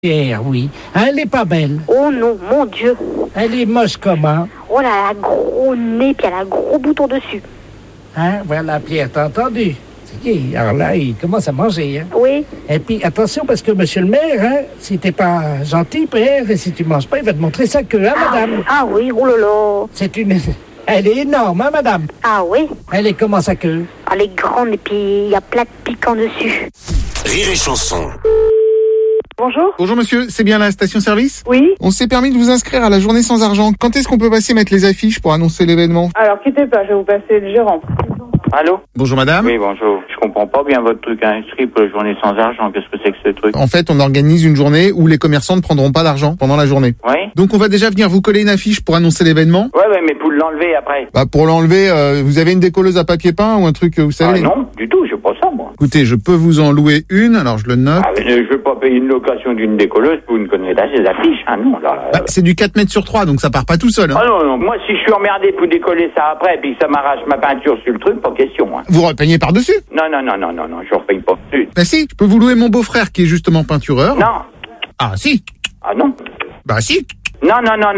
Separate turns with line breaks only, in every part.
Pierre, oui. Elle est pas belle.
Oh non, mon Dieu.
Elle est moche comment?
Oh là, elle a un gros nez, puis elle a un gros bouton dessus.
Hein? Voilà, Pierre, t'as entendu? Alors là, il commence à manger. Hein?
Oui.
Et puis, attention, parce que monsieur le maire, hein, si t'es pas gentil, Pierre, et si tu manges pas, il va te montrer sa queue, hein, madame?
Ah oui, oh là là.
C'est une... Elle est énorme, hein, madame?
Ah oui.
Elle est comment sa queue?
Elle est grande, et puis il y a plein de piquants dessus.
Rire et chanson.
Bonjour.
Bonjour monsieur, c'est bien la station-service?
Oui.
On s'est permis de vous inscrire à la journée sans argent. Quand est-ce qu'on peut passer mettre les affiches pour annoncer l'événement?
Alors, quittez pas, je vais vous passer le gérant.
Allô?
Bonjour madame.
Oui, bonjour. Je comprends pas bien votre truc inscrit pour la journée sans argent. Qu'est-ce que c'est que ce truc?
En fait, on organise une journée où les commerçants ne prendront pas d'argent pendant la journée.
Oui?
Donc on va déjà venir vous coller une affiche pour annoncer l'événement.
Ouais, mais pour l'enlever après.
Bah pour l'enlever, vous avez une décolleuse à papier peint ou un truc, vous savez?
Ah non, du tout, je pas ça, moi.
Écoutez, je peux vous en louer une, alors je le note.
Ah, mais je veux pas payer une location d'une décolleuse pour une connerie des affiches, hein, non, là.
Bah, c'est du 4 mètres sur 3, donc ça part pas tout seul. Hein.
Ah non, moi si je suis emmerdé pour décoller ça après, puis que ça m'arrache ma peinture sur le truc, pas question, hein.
Vous repeignez par-dessus?
Non, je repaye pas dessus.
Bah si, je peux vous louer mon beau-frère qui est justement peintureur.
Non.
Ah si.
Ah non.
Bah si.
Non.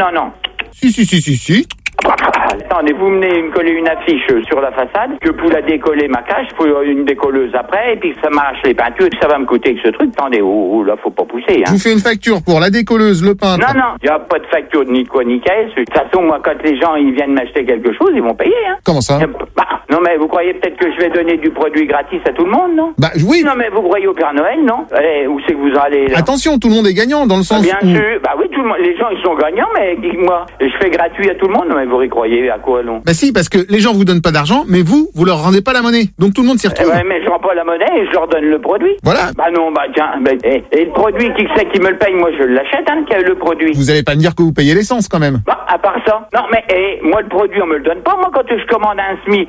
Si.
Attendez, vous venez me coller une affiche sur la façade, que pour la décoller ma cage, il faut une décolleuse après, et puis que ça m'arrache les peintures, ça va me coûter que ce truc. Attendez, là, faut pas pousser, hein.
Je vous fais une facture pour la décolleuse, le peintre.
Non, il n'y a pas de facture ni quoi ni caisse. De toute façon, moi, quand les gens ils viennent m'acheter quelque chose, ils vont payer, hein.
Comment ça?
Non, mais vous croyez peut-être que je vais donner du produit gratis à tout le monde, non?
Bah oui.
Non, mais vous croyez au Père Noël, non? Allez, où c'est que vous allez, là?
Attention, tout le monde est gagnant, dans le sens
Bien
où...
sûr, bah oui, tout le monde, les gens, ils sont gagnants, mais moi, je fais gratuit à tout le monde, non, mais vous y croyez à quoi, non?
Bah si, parce que les gens vous donnent pas d'argent, mais vous leur rendez pas la monnaie. Donc tout le monde s'y retrouve.
Ouais, mais je rends pas la monnaie et je leur donne le produit.
Voilà.
Bah non, tiens, et le produit, qui c'est qui me le paye? Moi, je l'achète, hein, le produit.
Vous allez pas me dire que vous payez l'essence, quand même.
Bah, à part ça. Non, mais, moi, le produit, on me le donne pas. Moi, quand je commande un SMI,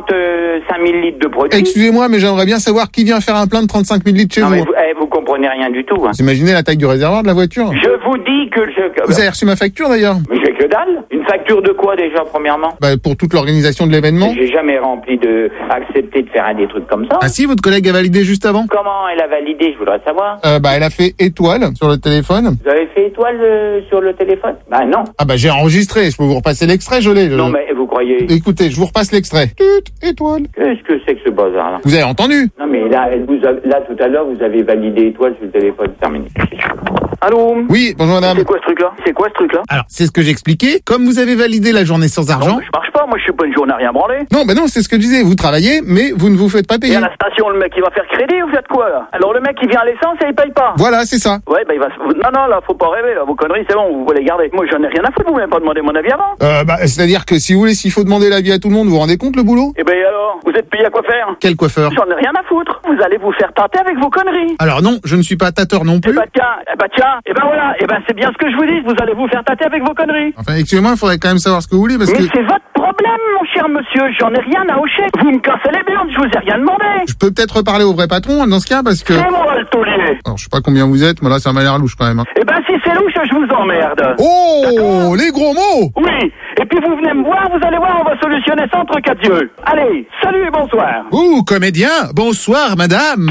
35 000 litres de produit.
Excusez-moi, mais j'aimerais bien savoir qui vient faire un plein de 35 000 litres chez
non,
vous.
mais vous comprenez rien du tout, hein.
Vous imaginez la taille du réservoir de la voiture?
Je vous dis que
Vous avez reçu ma facture, d'ailleurs?
Mais j'ai que dalle. Une facture de quoi, déjà, premièrement?
Bah, pour toute l'organisation de l'événement.
J'ai jamais accepté de faire des trucs comme ça.
Ah si, votre collègue a validé juste avant?
Comment elle a validé, je voudrais savoir.
Bah, elle a fait étoile sur le téléphone.
Vous avez fait étoile sur le téléphone? Bah non.
Ah bah, j'ai enregistré. Je peux vous repasser l'extrait, je l'ai.
Non, mais vous croyez...
Écoutez, je vous repasse l'extrait. Étoile.
Qu'est-ce que c'est que ce bazar-là?
Vous avez entendu?
Non, mais là, tout à l'heure, vous avez validé étoile sur le téléphone. Terminé. Allô?
Oui, bonjour madame.
C'est quoi ce truc-là?
Alors, c'est ce que j'expliquais. Comme vous avez validé la journée sans argent...
Non, je marche pas, moi je suis pas une journée à rien branler.
Non, bah non, c'est ce que je disais. Vous travaillez, mais vous ne vous faites pas
Et
payer.
à la station, le mec il va faire crédit, vous faites quoi là? Alors le mec il vient à l'essence et il paye pas.
Voilà, c'est ça.
Ouais, bah il va... Non, là, faut pas rêver, là. Vos conneries, c'est bon, vous voulez les garder. Moi j'en ai rien à foutre, vous m'avez pas demandé mon avis avant.
C'est-à-dire que si vous voulez, s'il faut demander l'avis à tout le monde, vous vous rendez compte le boulot?
Eh ben alors, vous êtes payé à quoi faire?
Quel coiffeur?
J'en ai rien à foutre. Vous allez vous faire tâter avec vos conneries.
Alors non, je ne suis pas tâteur non plus.
Eh ben voilà, c'est bien ce que je vous dis, vous allez vous faire tâter avec vos conneries.
Enfin, excusez-moi, il faudrait quand même savoir ce que vous voulez parce
Mais
que...
c'est votre problème, mon cher monsieur, j'en ai rien à hocher. Vous me cassez les burnes, je vous ai rien demandé.
Je peux peut-être reparler au vrai patron dans ce cas parce que...
C'est moi le taulier.
Alors, je sais pas combien vous êtes, mais là, ça m'a l'air louche quand même. Hein.
Eh ben si c'est louche, je vous emmerde.
Oh, les gros mots!
Oui, et puis vous venez me voir, vous allez voir, on va solutionner ça entre quatre yeux. Allez, salut et bonsoir.
Ouh, comédien, bonsoir madame.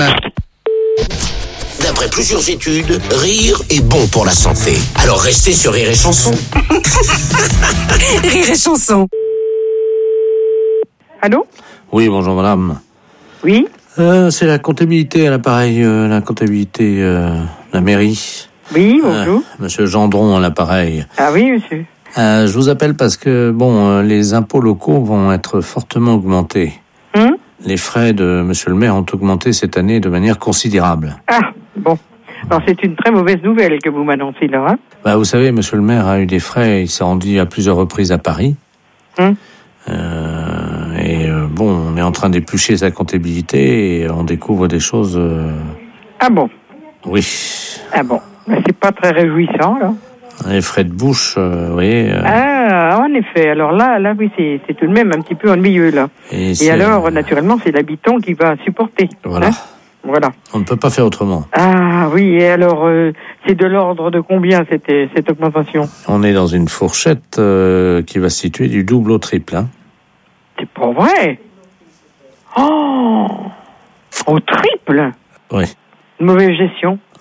D'après plusieurs études, rire est bon pour la santé. Alors restez sur Rire et Chanson.
Rire et Chanson.
Allô?
Oui, bonjour madame.
Oui?
C'est la comptabilité à l'appareil, la comptabilité de la mairie.
Oui, bonjour.
Monsieur Gendron à l'appareil.
Ah oui, monsieur.
Je vous appelle parce que, les impôts locaux vont être fortement augmentés. Les frais de monsieur le maire ont augmenté cette année de manière considérable.
Ah, bon. Alors c'est une très mauvaise nouvelle que vous m'annoncez là, hein?
Vous savez, monsieur le maire a eu des frais, il s'est rendu à plusieurs reprises à Paris. On est en train d'éplucher sa comptabilité et on découvre des choses...
Ah bon?
Oui.
Ah bon. Ben, c'est pas très réjouissant, là.
Les frais de bouche, vous voyez...
Ah, en effet. Alors là, oui, c'est tout de même un petit peu ennuyeux, là. Et alors, naturellement, c'est l'habitant qui va supporter.
Voilà.
Hein? Voilà.
On ne peut pas faire autrement.
Ah oui, et alors, c'est de l'ordre de combien cette augmentation?
On est dans une fourchette qui va se situer du double au triple. Hein.
C'est pas vrai? Oh, au triple?
Oui.
Une mauvaise gestion.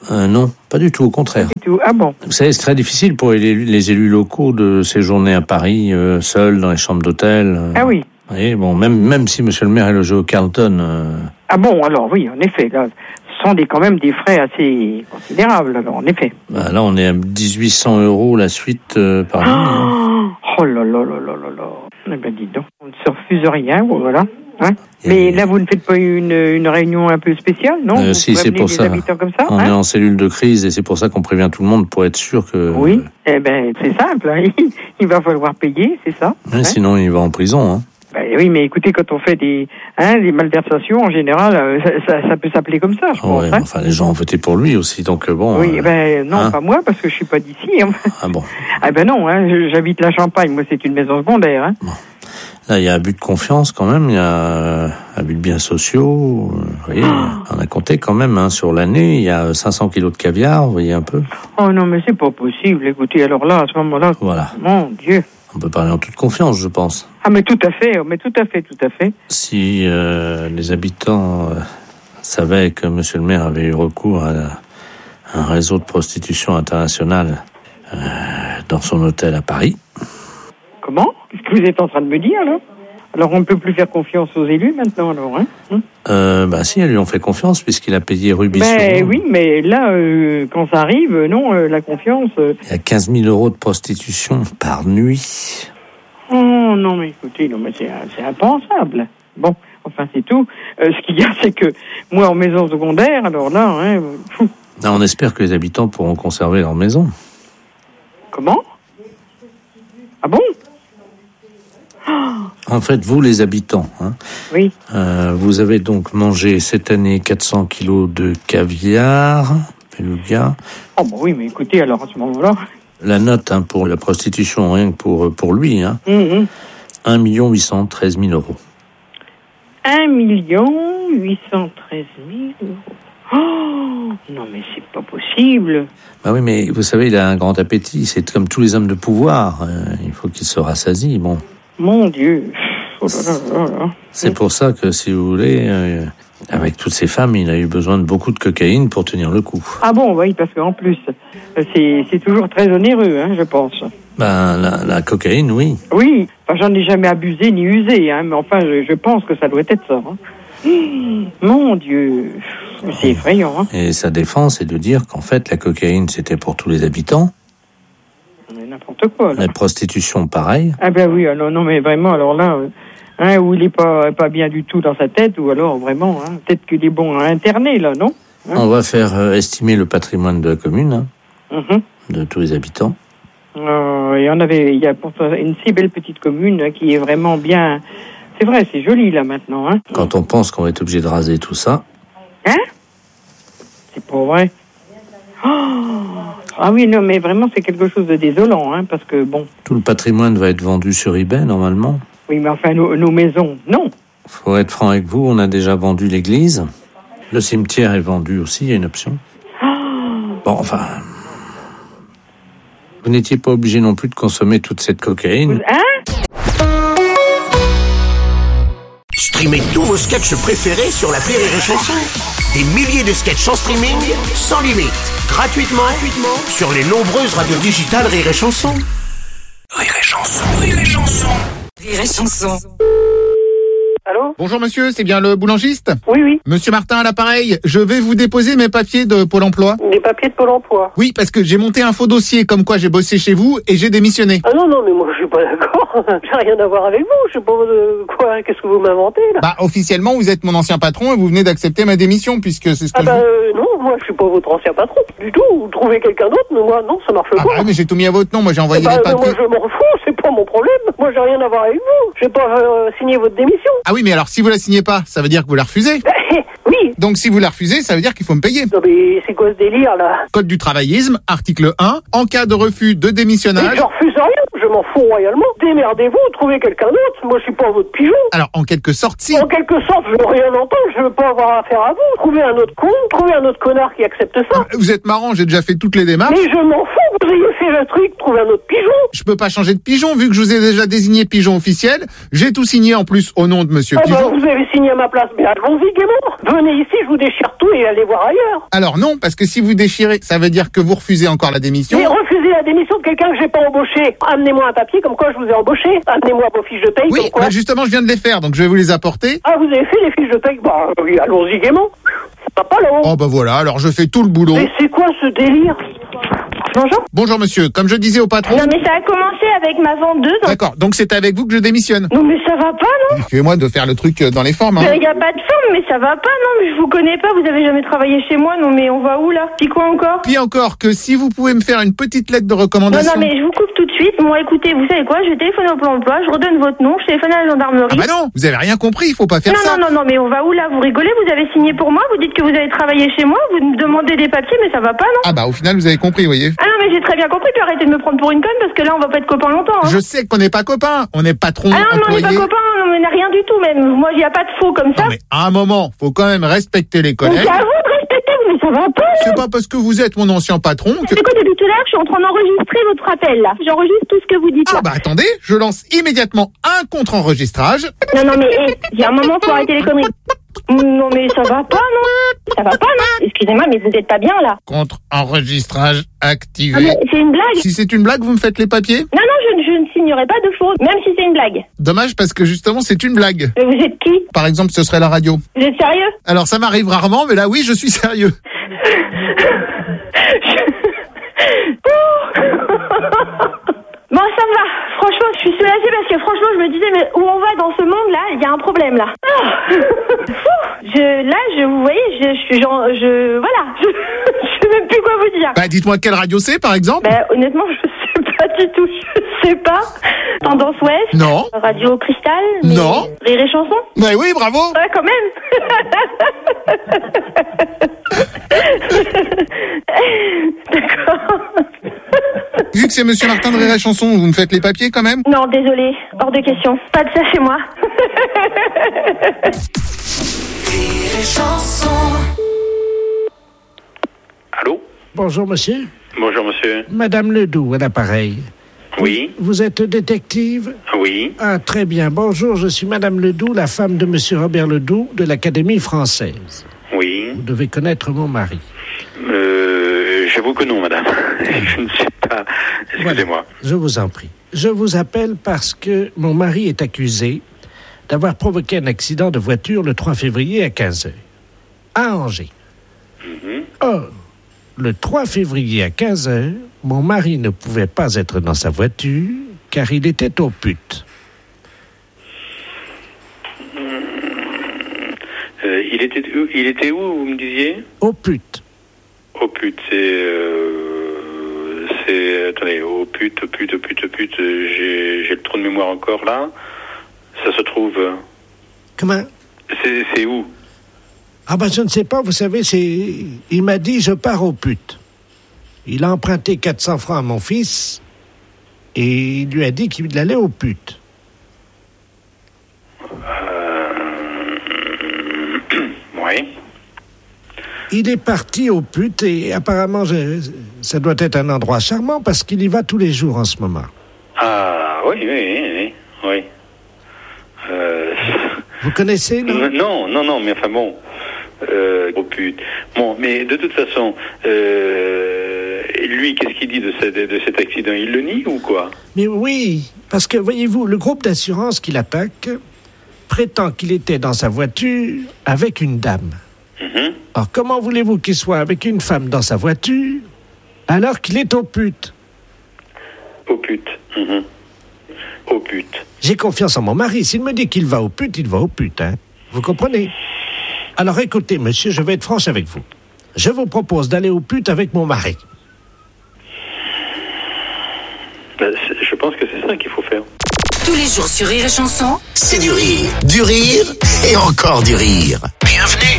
Non, pas du tout, au contraire.
Pas du tout. Ah bon?
Vous savez, c'est très difficile pour les élus locaux de séjourner à Paris, seuls, dans les chambres d'hôtel.
Ah oui.
Vous voyez, bon, même si monsieur le maire est logé au Carlton...
Ah bon, alors oui, en effet, là, ce sont quand même des frais assez considérables, alors, en effet.
Bah, là, on est à 1800 € la suite par nuit.
Oh là là là là là là. Eh ben, dis donc, on ne se refuse rien, voilà. Hein? Mais là, vous ne faites pas une réunion un peu spéciale, non?
Si, c'est pour ça.
Comme ça.
On est en cellule de crise et c'est pour ça qu'on prévient tout le monde pour être sûr que...
Oui, eh ben, c'est simple. Hein. Il va falloir payer, c'est ça.
Ouais, sinon, il va en prison. Hein.
Ben, oui, mais écoutez, quand on fait des malversations, en général, ça peut s'appeler comme ça, je pense.
Ouais,
hein.
enfin, les gens ont voté pour lui aussi, donc bon...
Oui, non, pas moi, parce que je suis pas d'ici. Hein.
Ah bon?
Ah ben non, hein, j'habite la Champagne, moi c'est une maison secondaire. Hein.
Bon. Là, il y a abus de confiance quand même, il y a abus de biens sociaux. Vous voyez, on a compté quand même, hein, sur l'année, il y a 500 kilos de caviar, vous voyez un peu.
Oh non, mais c'est pas possible, écoutez, alors là, à ce moment-là,
voilà.
Mon Dieu.
On peut parler en toute confiance, je pense.
Ah mais tout à fait.
Si les habitants savaient que monsieur le maire avait eu recours à un réseau de prostitution internationale dans son hôtel à Paris...
Comment? Qu'est-ce que vous êtes en train de me dire, là? Alors, on ne peut plus faire confiance aux élus, maintenant, alors, hein?
Si, elles lui ont fait confiance, puisqu'il a payé Rubis.
Oui, mais là, quand ça arrive, non, la confiance...
Il y a 15 000 € de prostitution par nuit.
Oh, non, mais écoutez, non, mais c'est impensable. Bon, enfin, c'est tout. Ce qu'il y a, c'est que, moi, en maison secondaire, alors là, hein...
Là, on espère que les habitants pourront conserver leur maison.
Comment? Ah bon?
En fait, vous, les habitants, hein,
oui.
Vous avez donc mangé cette année 400 kilos de caviar, beluga.
Oh, bah oui, mais écoutez, alors à ce moment-là...
La note pour la prostitution, rien que pour lui, hein, 1 813 000 €.
1 813 000 €. Oh, non, mais c'est pas possible.
Bah oui, mais vous savez, il a un grand appétit. C'est comme tous les hommes de pouvoir. Il faut qu'il se rassasie, bon.
Mon Dieu. Oh là là là là.
C'est pour ça que, si vous voulez, avec toutes ces femmes, il a eu besoin de beaucoup de cocaïne pour tenir le coup.
Ah bon, oui, parce qu'en plus, c'est toujours très onéreux, hein, je pense.
Ben, la cocaïne, oui.
Oui, enfin, j'en ai jamais abusé ni usé, hein, mais enfin, je pense que ça doit être ça. Hein. Mon Dieu, c'est effrayant. Hein.
Et sa défense est de dire qu'en fait, la cocaïne, c'était pour tous les habitants.
Mais n'importe quoi, là.
La prostitution, pareil.
Ah ben oui, alors non, mais vraiment, alors là... où il est pas bien du tout dans sa tête, ou alors vraiment, peut-être qu'il est bon à interner, là, non?
On va faire estimer le patrimoine de la commune, de tous les habitants.
Il y a pourtant une si belle petite commune qui est vraiment bien... C'est vrai, c'est joli, là, maintenant. Hein.
Quand on pense qu'on va être obligé de raser tout ça...
Hein? C'est pas vrai. Oh! Ah oui, non, mais vraiment, c'est quelque chose de désolant, hein, parce que, bon...
Tout le patrimoine va être vendu sur eBay, normalement.
Oui, mais enfin, nos maisons, non.
Faut être franc avec vous, on a déjà vendu l'église. Le cimetière est vendu aussi, il y a une option. Bon, enfin... Vous n'étiez pas obligé non plus de consommer toute cette cocaïne.
Streamez tous vos sketchs préférés sur l'appli Rire et Chanson. Des milliers de sketchs en streaming, sans limite, gratuitement sur les nombreuses radios digitales Rire et Chanson. Rire et Chanson, Rire et Chanson.
Rire et Chanson.
Allô? Bonjour monsieur, c'est bien le boulangiste?
Oui.
Monsieur Martin à l'appareil, je vais vous déposer mes papiers de Pôle emploi.
Des papiers de Pôle emploi?
Oui, parce que j'ai monté un faux dossier comme quoi j'ai bossé chez vous et j'ai démissionné.
Ah non, mais moi je suis pas d'accord. J'ai rien à voir avec vous, je sais pas quoi, qu'est-ce que vous m'inventez là?
Bah officiellement vous êtes mon ancien patron et vous venez d'accepter ma démission puisque c'est ce que
non, moi je suis pas votre ancien patron du tout. Vous trouvez quelqu'un d'autre, mais moi non, ça marche pas.
Ah mais j'ai tout mis à votre nom, moi j'ai envoyé les papiers.
Moi je m'en fous, c'est pas mon problème. Moi j'ai rien à voir avec vous. Je vais pas signer votre démission.
Ah oui, mais alors si vous la signez pas, ça veut dire que vous la refusez?
Oui.
Donc si vous la refusez, ça veut dire qu'il faut me payer.
Non mais c'est quoi ce délire là?
Code du travaillisme, article 1, en cas de refus de démissionnage...
Mais je refuse rien, je m'en fous royalement. Démerdez-vous, trouvez quelqu'un d'autre, moi je suis pas votre pigeon.
Alors en quelque sorte, si.
En quelque sorte, je veux rien entendre, je veux pas avoir affaire à vous. Trouvez un autre con, trouvez un autre connard qui accepte ça.
Vous êtes marrant, j'ai déjà fait toutes les démarches.
Mais je m'en fous, vous ayez fait le truc, trouver un autre pigeon.
Je peux pas changer de pigeon vu que je vous ai déjà désigné pigeon officiel. J'ai tout signé en plus au nom de monsieur Pigeon.
Vous avez signé à ma place, mais allons-y gaiement. Venez ici, je vous déchire tout et allez voir ailleurs.
Alors non, parce que si vous déchirez, ça veut dire que vous refusez encore la démission.
Mais refusez la démission de quelqu'un que j'ai pas embauché. Amenez-moi un papier comme quoi je vous ai embauché. Amenez-moi vos fiches de paye.
Oui,
comme quoi.
bah justement, je viens de les faire, donc je vais vous les apporter.
Ah, vous avez fait les fiches de paye? Bah oui, allons-y gaiement. Ça va pas là-haut.
Oh bah voilà, alors je fais tout le boulot.
Mais c'est quoi ce délire? Bonjour.
Bonjour monsieur, comme je disais au patron...
Non mais ça a commencé avec ma vendeuse.
D'accord, donc c'est avec vous que je démissionne.
Non mais ça va pas, non?
Excusez-moi de faire le truc dans les formes.
Il y a pas de forme, mais ça va pas, non? Mais je vous connais pas, vous avez jamais travaillé chez moi, non mais on va où là? Puis quoi encore?
Puis encore que si vous pouvez me faire une petite lettre de recommandation...
Non mais je vous coupe tout de suite. Bon écoutez, vous savez quoi? Je vais téléphoner au Pôle emploi, je redonne votre nom, je téléphone à la gendarmerie.
Ah bah non, vous avez rien compris, il faut pas faire ça.
Non, mais on va où là? Vous rigolez? Vous avez signé pour moi? Vous dites que vous avez travaillé chez moi? Vous me demandez des papiers, mais ça va pas, non?
Ah bah au final vous avez compris, vous voyez.
Ah non mais j'ai très bien compris, puis arrêtez de me prendre pour une conne parce que là on va pas être copains longtemps. Hein.
Je sais qu'on n'est pas copains, on est patron,
ah non,
employé.
on n'est pas copains, non mais on n'a rien du tout même. Moi il y a pas de faux comme ça.
Non mais à un moment, faut quand même respecter les collègues.
C'est à vous de respecter, mais ça va pas.
C'est pas parce que vous êtes mon ancien patron que...
C'est quoi depuis tout à l'heure? Je suis en train d'enregistrer votre appel là. J'enregistre tout ce que vous dites là.
Ah bah attendez, je lance immédiatement un contre-enregistrage.
Non mais il y a un moment faut arrêter les conneries. Non mais ça va pas, non? Ça va pas, non? Excusez-moi, mais vous êtes pas bien là.
Contre-enregistrage activé.
Ah, mais c'est une blague.
Si c'est une blague, vous me faites les papiers?
Non, je ne signerai pas de faux, même si c'est une blague.
Dommage parce que justement c'est une blague.
Mais vous êtes qui?
Par exemple, ce serait la radio.
Vous êtes sérieux?
Alors ça m'arrive rarement, mais là oui, je suis sérieux.
Bon, ça va. Franchement, je suis soulagée parce que franchement, je me disais, mais où on va dans ce monde-là? Il y a un problème là. Vous voyez, voilà. Je sais même plus quoi vous dire.
Bah dites-moi quelle radio c'est, par exemple?
Bah honnêtement, je sais pas du tout. Je sais pas. Tendance Ouest?
Non.
Radio Cristal?
Non.
Rire et Chanson?
Bah oui, bravo.
Ouais, quand même. D'accord.
Vu que c'est monsieur Martin de Rire et Chanson, vous me faites les papiers quand même?
Non, désolé, hors de question. Pas de ça chez moi.
Rire et Chanson.
Allô?
Bonjour, monsieur.
Bonjour, monsieur.
Madame Ledoux, à l'appareil.
Oui.
Vous êtes détective?
Oui.
Ah, très bien. Bonjour, je suis Madame Ledoux, la femme de monsieur Robert Ledoux de l'Académie française.
Oui.
Vous devez connaître mon mari.
J'avoue que non, madame. Je ne sais pas. Excusez-moi.
Voilà, je vous en prie. Je vous appelle parce que mon mari est accusé d'avoir provoqué un accident de voiture le 3 février à 15h, à Angers. Or, le 3 février à 15h, mon mari ne pouvait pas être dans sa voiture car il était au pute.
Il était où, vous me disiez?
Au pute.
Au pute, attendez, au pute, j'ai le trou de mémoire encore là. Ça se trouve...
Comment?
C'est où?
Ah ben je ne sais pas, vous savez, il m'a dit je pars au pute. Il a emprunté 400 francs à mon fils et il lui a dit qu'il allait au pute.
Oui.
Il est parti au pute et apparemment ça doit être un endroit charmant parce qu'il y va tous les jours en ce moment.
Ah oui.
Vous connaissez, non?
Non, mais enfin bon, au pute. Bon, mais de toute façon, lui, qu'est-ce qu'il dit de cet accident? Il le nie ou quoi?
Mais oui, parce que voyez-vous, le groupe d'assurance qui l'attaque prétend qu'il était dans sa voiture avec une dame. Alors comment voulez-vous qu'il soit avec une femme dans sa voiture alors qu'il est au pute?
Au pute. Au pute.
J'ai confiance en mon mari. S'il me dit qu'il va au pute, il va au pute, hein. Vous comprenez? Alors écoutez, monsieur, je vais être franche avec vous. Je vous propose d'aller au pute avec mon mari.
Je pense que c'est ça qu'il faut faire.
Tous les jours sur Rire et Chanson, c'est du rire. Du rire et encore du rire. Bienvenue.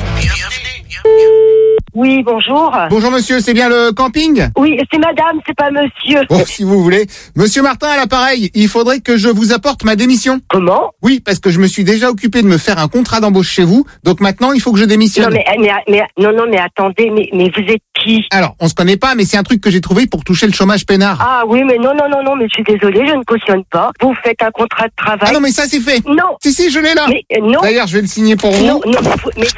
Oui, bonjour.
Bonjour monsieur, c'est bien le camping?
Oui, c'est madame, c'est pas monsieur.
Bon, si vous voulez. Monsieur Martin à l'appareil, il faudrait que je vous apporte ma démission.
Comment?
Oui, parce que je me suis déjà occupé de me faire un contrat d'embauche chez vous, donc maintenant il faut que je démissionne.
Non mais attendez, mais vous êtes
qui?
Alors, on se connaît pas, mais c'est un truc que j'ai trouvé pour toucher le chômage peinard.
Ah oui, mais non, mais je suis désolée, je ne cautionne pas. Vous faites un contrat de travail.
Ah non, mais ça c'est fait.
Non.
Si, je l'ai là.
Mais non.
D'ailleurs, je vais le signer pour vous.
Non, mais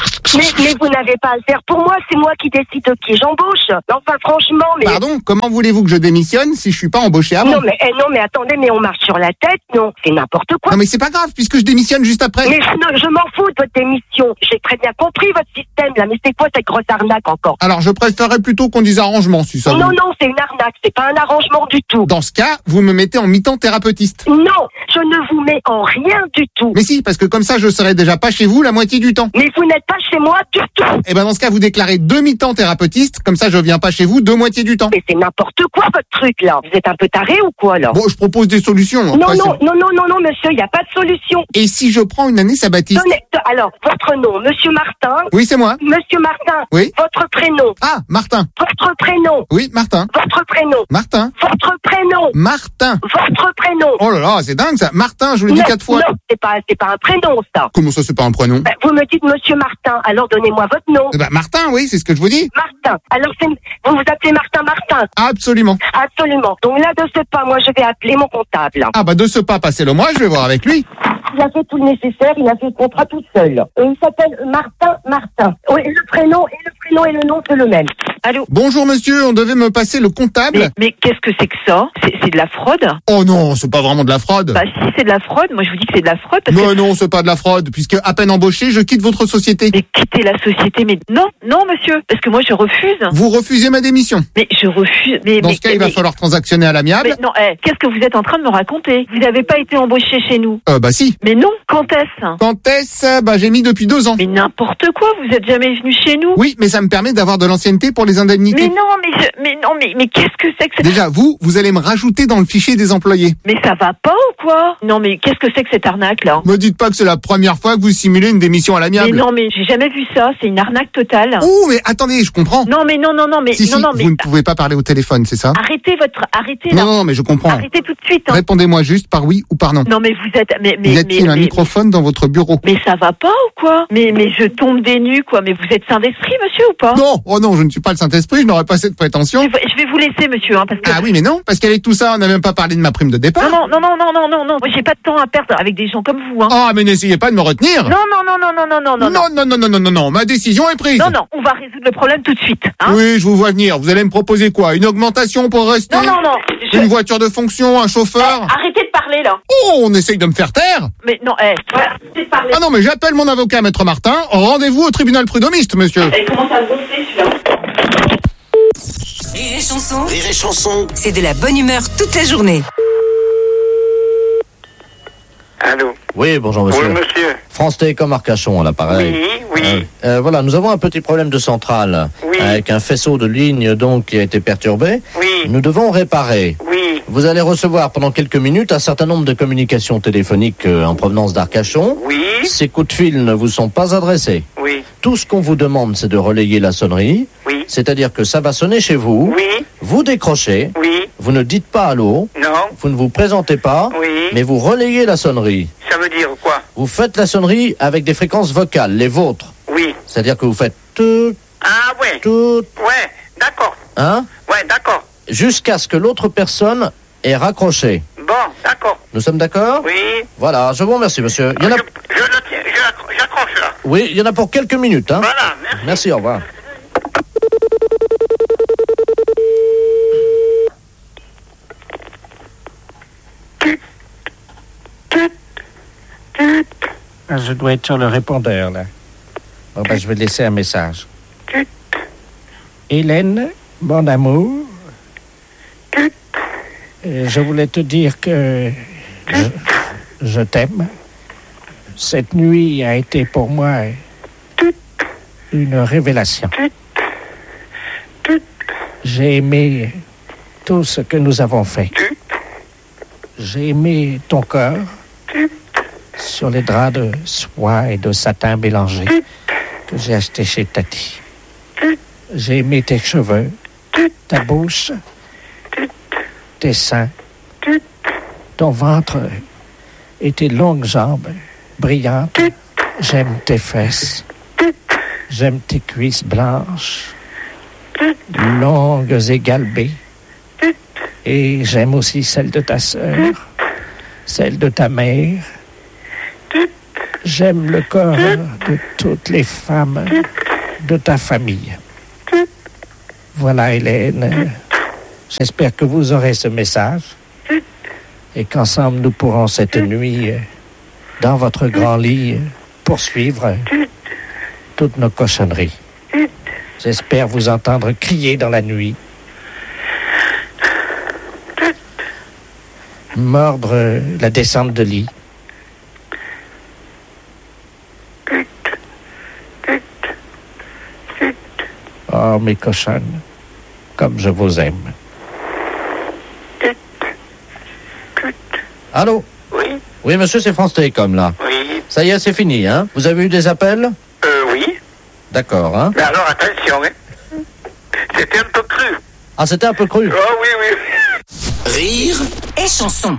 vous n'avez pas à le faire pour moi, c'est moi qui décide de qui j'embauche. Enfin, franchement, mais...
Pardon, comment voulez-vous que je démissionne si je suis pas embauché avant?
Non, mais attendez, mais on marche sur la tête, non? C'est n'importe quoi.
Non, mais c'est pas grave, puisque je démissionne juste après.
Mais je m'en fous de votre démission. J'ai très bien compris votre système, là, mais c'est quoi cette grosse arnaque encore?
Alors, je préférerais plutôt qu'on dise arrangement, si ça vous...
Non, c'est une arnaque, c'est pas un arrangement du tout.
Dans ce cas, vous me mettez en mi-temps thérapeutiste.
Non, je ne vous mets en rien du tout.
Mais si, parce que comme ça, je serai déjà pas chez vous la moitié du temps.
Mais vous n'êtes pas chez moi du tout.
Eh ben, dans ce cas, vous déclarez 2 mi-temps thérapeutiste, comme ça, je viens pas chez vous 2 moitiés du temps.
Mais c'est n'importe quoi, votre truc, là. Vous êtes un peu taré ou quoi, là?
Bon, je propose des solutions. Après,
non, monsieur, il n'y a pas de solution.
Et si je prends une année sabbatique?
Alors, votre nom, monsieur Martin?
Oui, c'est moi.
Monsieur Martin?
Oui.
Votre prénom?
Ah, Martin.
Votre prénom?
Oui, Martin.
Votre prénom?
Martin.
Votre prénom?
Martin.
Votre prénom?
Oh là là, c'est dingue ça. Martin, je vous l'ai dit 4 fois.
Non, c'est pas un prénom, ça.
Comment ça, c'est pas un prénom?
Vous me dites monsieur Martin, alors donnez-moi votre nom.
Martin, oui, c'est ce que je vous dis.
Martin. Alors, vous vous appelez Martin?
Absolument.
Donc là, de ce pas, moi, je vais appeler mon comptable.
Ah bah de ce pas, passez-le moi, je vais voir avec lui.
Il a fait tout le nécessaire, il a fait le contrat tout seul. Il s'appelle Martin. Oui, le prénom et le nom, c'est le même. Allô?
Bonjour monsieur, on devait me passer le comptable.
Mais qu'est-ce que c'est que ça? C'est de la fraude?
Oh non, c'est pas vraiment de la fraude.
Bah si, c'est de la fraude. Moi, je vous dis que c'est de la fraude.
Non, c'est pas de la fraude, puisque à peine embauché, je quitte votre société.
Mais quitter la société, mais non, monsieur, parce que moi, je refuse.
Vous refusez ma démission.
Mais je refuse.
Dans ce cas, il va falloir transactionner à l'amiable.
Mais non, qu'est-ce que vous êtes en train de me raconter? Vous n'avez pas été embauché chez nous?
Bah si.
Mais non, quand est-ce?
Quand est-ce? Bah j'ai mis depuis 2 ans.
Mais n'importe quoi, vous êtes jamais venu chez nous?
Oui, mais ça me permet d'avoir de l'ancienneté pour les indemnités.
Mais qu'est-ce que c'est que ça?
Déjà, vous allez me rajouter dans le fichier des employés.
Mais ça va pas ou quoi? Non, mais qu'est-ce que c'est que cette arnaque-là?
Me dites pas que c'est la première fois que vous simulez une démission à l'amiable.
Mais non, mais j'ai jamais vu ça, c'est une arnaque totale.
Oh, mais attendez, je comprends.
Non, mais
vous ne pouvez pas parler au téléphone, c'est ça?
Arrêtez là.
Non, mais je comprends.
Arrêtez tout de suite. Hein.
Répondez-moi juste par oui ou par non.
Non, mais vous êtes,
y a-t-il un microphone dans votre bureau?
Mais ça va pas ou quoi? Mais je tombe des nues, quoi. Mais vous êtes saint d'esprit, monsieur, ou pas?
Non, oh non, je ne suis pas le Saint-Esprit, je n'aurais pas cette prétention.
Je vais vous laisser, monsieur, hein, parce que...
Ah oui, mais non, parce qu'avec tout ça, on n'a même pas parlé de ma prime de départ.
Non. Moi, j'ai pas de temps à perdre avec des gens comme vous, hein.
Ah, mais n'essayez pas de me retenir.
Non.
Non, ma décision est prise.
Non, on va résoudre le problème tout de suite, hein.
Oui, je vous vois venir. Vous allez me proposer quoi? Une augmentation pour rester?
Non.
Une voiture de fonction, un chauffeur?
Arrêtez de parler, là.
Oh, on essaye de me faire taire?
Mais non, arrêtez de parler.
Ah non, mais j'appelle mon avocat, Maître Martin. Rendez-vous au tribunal prud'homiste, monsieur.
Elle commence à me gonfler, celui-là.
Rire et chanson.
C'est de la bonne humeur toute la journée.
Allô?
Oui, bonjour monsieur.
Oui, monsieur.
France Télécom Arcachon à l'appareil.
Oui.
Voilà, nous avons un petit problème de centrale.
Oui.
Avec un faisceau de lignes donc qui a été perturbé.
Oui.
Nous devons réparer.
Oui.
Vous allez recevoir pendant quelques minutes un certain nombre de communications téléphoniques en provenance d'Arcachon.
Oui.
Ces coups de fil ne vous sont pas adressés.
Oui.
Tout ce qu'on vous demande, c'est de relayer la sonnerie.
Oui.
C'est-à-dire que ça va sonner chez vous.
Oui.
Vous décrochez.
Oui.
Vous ne dites pas allô.
Non.
Vous ne vous présentez pas.
Oui.
Mais vous relayez la sonnerie.
Ça veut dire quoi?
Vous faites la sonnerie avec des fréquences vocales, les vôtres.
Oui.
C'est-à-dire que vous faites tout,
Ah ouais.
tout,
Ouais, d'accord.
hein,
Ouais, d'accord.
jusqu'à ce que l'autre personne ait raccroché.
Bon, d'accord.
Nous sommes d'accord?
Oui.
Voilà, je vous remercie, monsieur. Il y en a...
J'accroche là.
Oui, il y en a pour quelques minutes, hein.
Voilà, merci.
Merci, au revoir.
Je dois être sur le répondeur, là. Bon, je vais laisser un message. Hélène, mon amour, je voulais te dire que je t'aime. Cette nuit a été pour moi une révélation. J'ai aimé tout ce que nous avons fait. J'ai aimé ton corps sur les draps de soie et de satin mélangés que j'ai achetés chez Tati. J'ai aimé tes cheveux, ta bouche, tes seins, ton ventre et tes longues jambes brillantes. J'aime tes fesses. J'aime tes cuisses blanches. longues et galbées. Et j'aime aussi celle de ta sœur, celle de ta mère. J'aime le corps de toutes les femmes de ta famille. Voilà, Hélène. J'espère que vous aurez ce message et qu'ensemble nous pourrons cette nuit, dans votre grand lit, poursuivre toutes nos cochonneries. J'espère vous entendre crier dans la nuit, mordre la descente de lit. Oh, mes cochonnes, comme je vous aime.
Allô?
Oui.
Oui, monsieur, c'est France Télécom, là.
Oui.
Ça y est, c'est fini, hein? Vous avez eu des appels?
Oui.
D'accord, hein?
Mais alors, attention, hein. C'était un peu cru.
Ah, c'était un peu cru?
Oh, oui, oui.
Rire
Et chanson.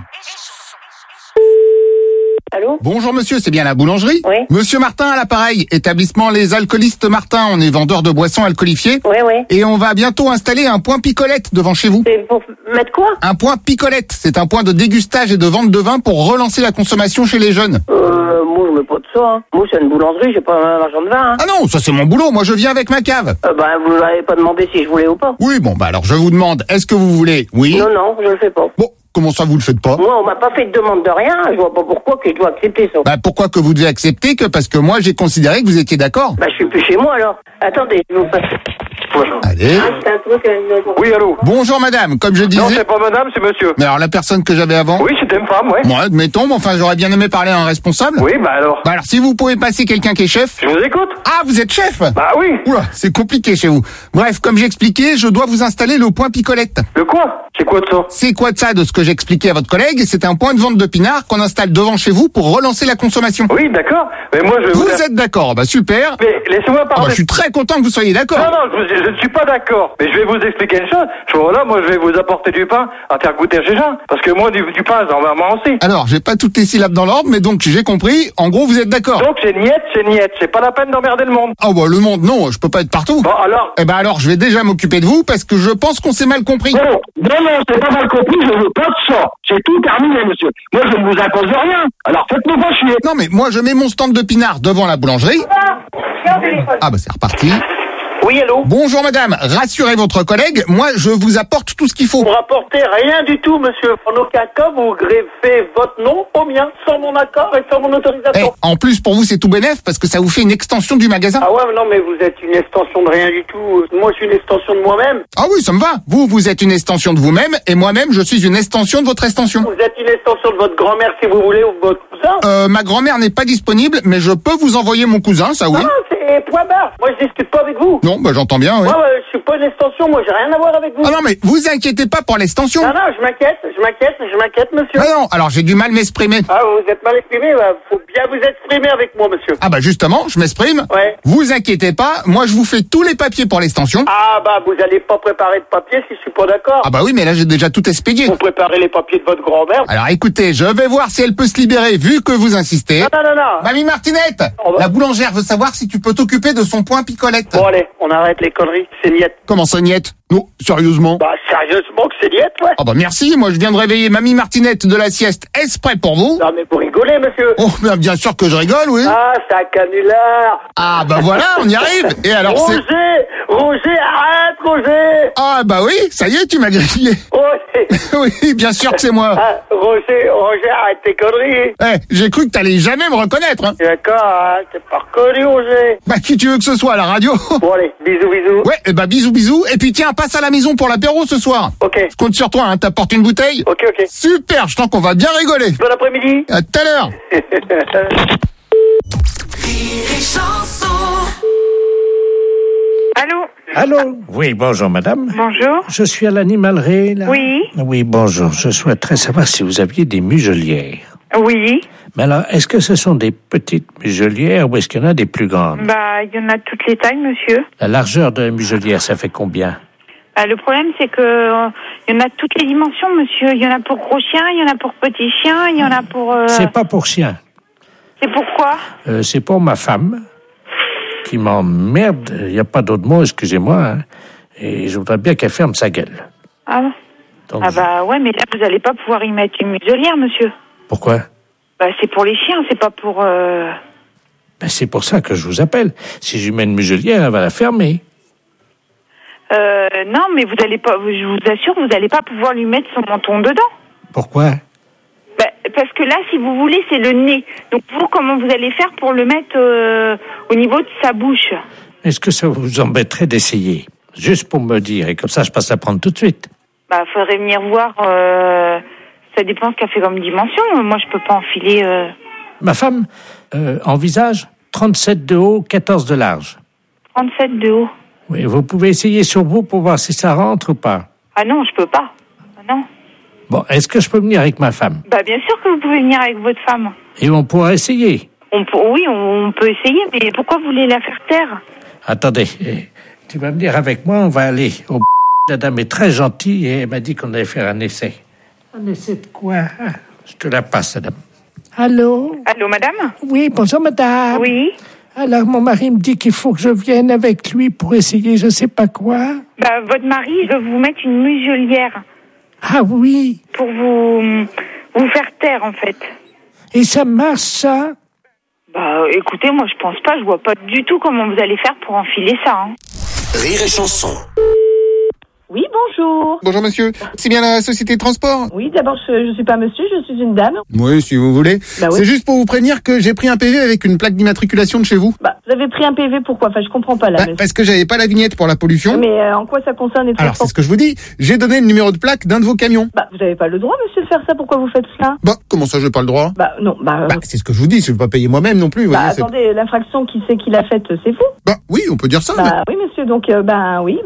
Allô?
Bonjour monsieur, c'est bien la boulangerie?
Oui.
Monsieur Martin à l'appareil, établissement Les Alcoolistes Martin, on est vendeur de boissons alcoolifiées.
Oui, oui.
Et on va bientôt installer un point picolette devant chez vous.
C'est pour mettre quoi?
Un point picolette, c'est un point de dégustage et de vente de vin pour relancer la consommation chez les jeunes.
Moi, je mets pas de ça, hein. Moi, c'est une boulangerie, j'ai pas un marchand de vin, hein.
Ah non, ça c'est mon boulot, moi je viens avec ma cave.
Vous m'avez pas demandé si je voulais ou pas.
Oui, bon, bah alors je vous demande, est-ce que vous voulez? Oui.
Non, je le fais pas.
Bon, comment ça vous le faites pas?
Moi, on m'a pas fait de demande de rien, je vois pas pourquoi que je dois accepter ça.
Bah pourquoi que vous devez accepter que parce que moi j'ai considéré que vous étiez d'accord.
Bah, je suis plus chez moi, alors. Attendez, je vous passe.
Allez.
C'est un truc,
Oui, allô?
Bonjour madame, comme je disais...
Non, c'est pas madame, c'est monsieur.
Mais alors la personne que j'avais avant?
Oui, c'était une femme, ouais.
Moi, admettons, mais enfin j'aurais bien aimé parler à un responsable.
Oui, bah alors.
Bah alors si vous pouvez passer quelqu'un qui est chef...
Je vous écoute.
Ah, vous êtes chef?
Bah oui.
Oula, c'est compliqué chez vous. Bref, comme j'expliquais, je dois vous installer le point picolette.
Le quoi? C'est quoi de ça?
C'est quoi de ça de ce que j'expliquais à votre collègue? C'est un point de vente de pinard qu'on installe devant chez vous pour relancer la consommation.
Oui, d'accord. Mais moi, je...
Vous êtes d'accord? Bah super.
Mais laissez-moi
Ah bah,
parler.
je suis très content que vous soyez d'accord.
Non, je ne suis pas d'accord. Mais je vais vous expliquer une chose. Voilà, moi, je vais vous apporter du pain à faire goûter chez gens. Parce que moi, du pain, j'en vais m'en aussi.
Alors, j'ai pas toutes les syllabes dans l'ordre, mais donc j'ai compris. En gros, vous êtes d'accord.
Donc, c'est niette. C'est pas la peine d'emmerder le monde.
Ah bah le monde, non, je peux pas être partout.
Bon, alors...
Eh ben alors, je vais déjà m'occuper de vous parce que je pense qu'on s'est mal compris.
Non, c'est pas mal compris, je veux pas de ça. C'est tout terminé, monsieur. Moi, je ne vous impose rien. Alors, faites-moi pas chier.
Non mais moi, je mets mon stand de pinard devant la boulangerie. Ah bah c'est reparti.
Oui, allô?
Bonjour madame, rassurez votre collègue, moi je vous apporte tout ce qu'il faut.
Vous rapportez rien du tout, monsieur. En aucun cas, vous greffez votre nom au mien, sans mon accord et sans mon autorisation.
En plus pour vous c'est tout bénef parce que ça vous fait une extension du magasin.
Ah ouais, mais non, mais vous êtes une extension de rien du tout. Moi, je suis une extension de moi-même.
Ah oui, ça me va. Vous êtes une extension de vous-même et moi-même je suis une extension de votre extension.
Vous êtes une extension de votre grand-mère, si vous voulez, ou de votre cousin.
Ma grand-mère n'est pas disponible, mais je peux vous envoyer mon cousin, ça oui.
Non, c'est point barre. Moi, je discute pas avec vous.
Non, bah j'entends bien, oui.
Moi, je suis pas une extension. Moi, j'ai rien à voir avec vous.
Ah non, mais vous inquiétez pas pour l'extension.
Non, je m'inquiète, monsieur.
Ah non, alors j'ai du mal m'exprimer.
Ah, vous êtes mal exprimé. Faut bien vous exprimer avec moi, monsieur.
Ah bah justement, je m'exprime.
Ouais.
Vous inquiétez pas, moi je vous fais tous les papiers pour l'extension.
Ah bah, vous allez pas préparer de papier si je suis pas d'accord.
Ah bah oui, mais là j'ai déjà tout expédié.
Vous préparez les papiers de votre grand-mère.
Alors écoutez, je vais voir si elle peut se libérer vu que vous insistez.
Non.
Mamie Martinette, la boulangère veut savoir si tu peux t'occuper de son point picolette.
Bon allez, on arrête les conneries, c'est niette.
Comment ça niette? Non, sérieusement.
Bah sérieusement que c'est niette, ouais.
Ah bah merci, moi je viens de réveiller Mamie Martinette de la sieste. Est-ce prêt pour vous?
Non mais vous rigolez, monsieur.
Oh, bien sûr que je rigole, oui.
Ah, c'est un canular.
Ah bah voilà, on y arrive. Et alors
Roger, arrête, Roger.
Ah bah oui, ça y est, tu m'as grillé. Oui, bien sûr que c'est moi.
Ah, Roger, arrête tes conneries.
J'ai cru que t'allais jamais me reconnaître. Hein.
D'accord, t'es pas reconnu, Roger.
Bah qui tu veux que ce soit à la radio?
Bon allez, bisous.
Ouais, bah bisous. Et puis tiens, passe à la maison pour l'apéro ce soir.
Ok.
Je compte sur toi, hein, t'apportes une bouteille.
Ok.
Super, je sens qu'on va bien rigoler.
Bon après-midi.
À tout à l'heure.
Allô? Oui, bonjour, madame.
Bonjour.
Je suis à l'animalerie, là.
Oui.
Oui, bonjour. Je souhaiterais savoir si vous aviez des muselières.
Oui.
Mais alors, est-ce que ce sont des petites muselières ou est-ce qu'il y en a des plus grandes?
Bah, il y en a toutes les tailles, monsieur.
La largeur de la muselière, ça fait combien?
Le problème, c'est que il y en a toutes les dimensions, monsieur. Il y en a pour gros chiens, il y en a pour petits chiens, il y en a pour...
C'est pas pour chien.
C'est pourquoi?
C'est pour ma femme qui m'emmerde. Il n'y a pas d'autre mot, excusez-moi. Hein. Et je voudrais bien qu'elle ferme sa gueule.
Ah bon?
Donc,
ouais, mais là, vous allez pas pouvoir y mettre une muselière, monsieur.
Pourquoi?
C'est pour les chiens, c'est pas pour...
c'est pour ça que je vous appelle. Si je lui mets une muselière, elle va la fermer.
Non, mais vous allez pas... Je vous assure, vous allez pas pouvoir lui mettre son menton dedans.
Pourquoi?
Parce que là, si vous voulez, c'est le nez. Donc vous, comment vous allez faire pour le mettre au niveau de sa bouche?
Est-ce que ça vous embêterait d'essayer? Juste pour me dire, et comme ça, je passe à prendre tout de suite.
Faudrait venir voir... Ça dépend ce qu'elle fait comme dimension. Moi, je peux pas enfiler...
Ma femme envisage 37 de haut, 14 de large.
37 de haut?
Oui, vous pouvez essayer sur vous pour voir si ça rentre ou pas.
Ah non, je peux pas. Ah non.
Bon, est-ce que je peux venir avec ma femme?
Bien sûr que vous pouvez venir avec votre femme.
Et on pourra essayer?
Oui, on peut essayer, mais pourquoi vous voulez la faire taire?
Attendez, tu vas venir avec moi, on va aller au... La dame est très gentille et elle m'a dit qu'on allait faire un essai. Un essai de quoi? Je te la passe, madame. Allô?
Allô, madame?
Oui, bonjour, madame.
Oui.
Alors, mon mari me dit qu'il faut que je vienne avec lui pour essayer je sais pas quoi.
Votre mari, il veut vous mettre une muselière.
Ah oui?
Pour vous faire taire, en fait.
Et ça marche, ça?
Écoutez, moi, je pense pas. Je vois pas du tout comment vous allez faire pour enfiler ça.
Rire et chanson.
Oui, bonjour.
Bonjour monsieur, c'est bien la société de transport?
Oui, d'abord, je suis pas monsieur, je suis une dame.
Oui, si vous voulez.
Oui.
C'est juste pour vous prévenir que j'ai pris un PV avec une plaque d'immatriculation de chez vous.
Vous avez pris un PV, pourquoi? Je comprends pas là.
Parce que j'avais pas la vignette pour la pollution.
Mais en quoi ça concerne les transports?
Alors, c'est ce que je vous dis. J'ai donné le numéro de plaque d'un de vos camions.
Vous avez pas le droit, monsieur, de faire ça, pourquoi vous faites ça?
Comment ça, j'ai pas le droit?
Non,
c'est ce que je vous dis, je vais pas payer moi-même non plus. Vous voyez,
attendez, l'infraction, qui c'est qui l'a faite, c'est vous?
Oui, on peut dire ça.
Oui, monsieur, donc, oui,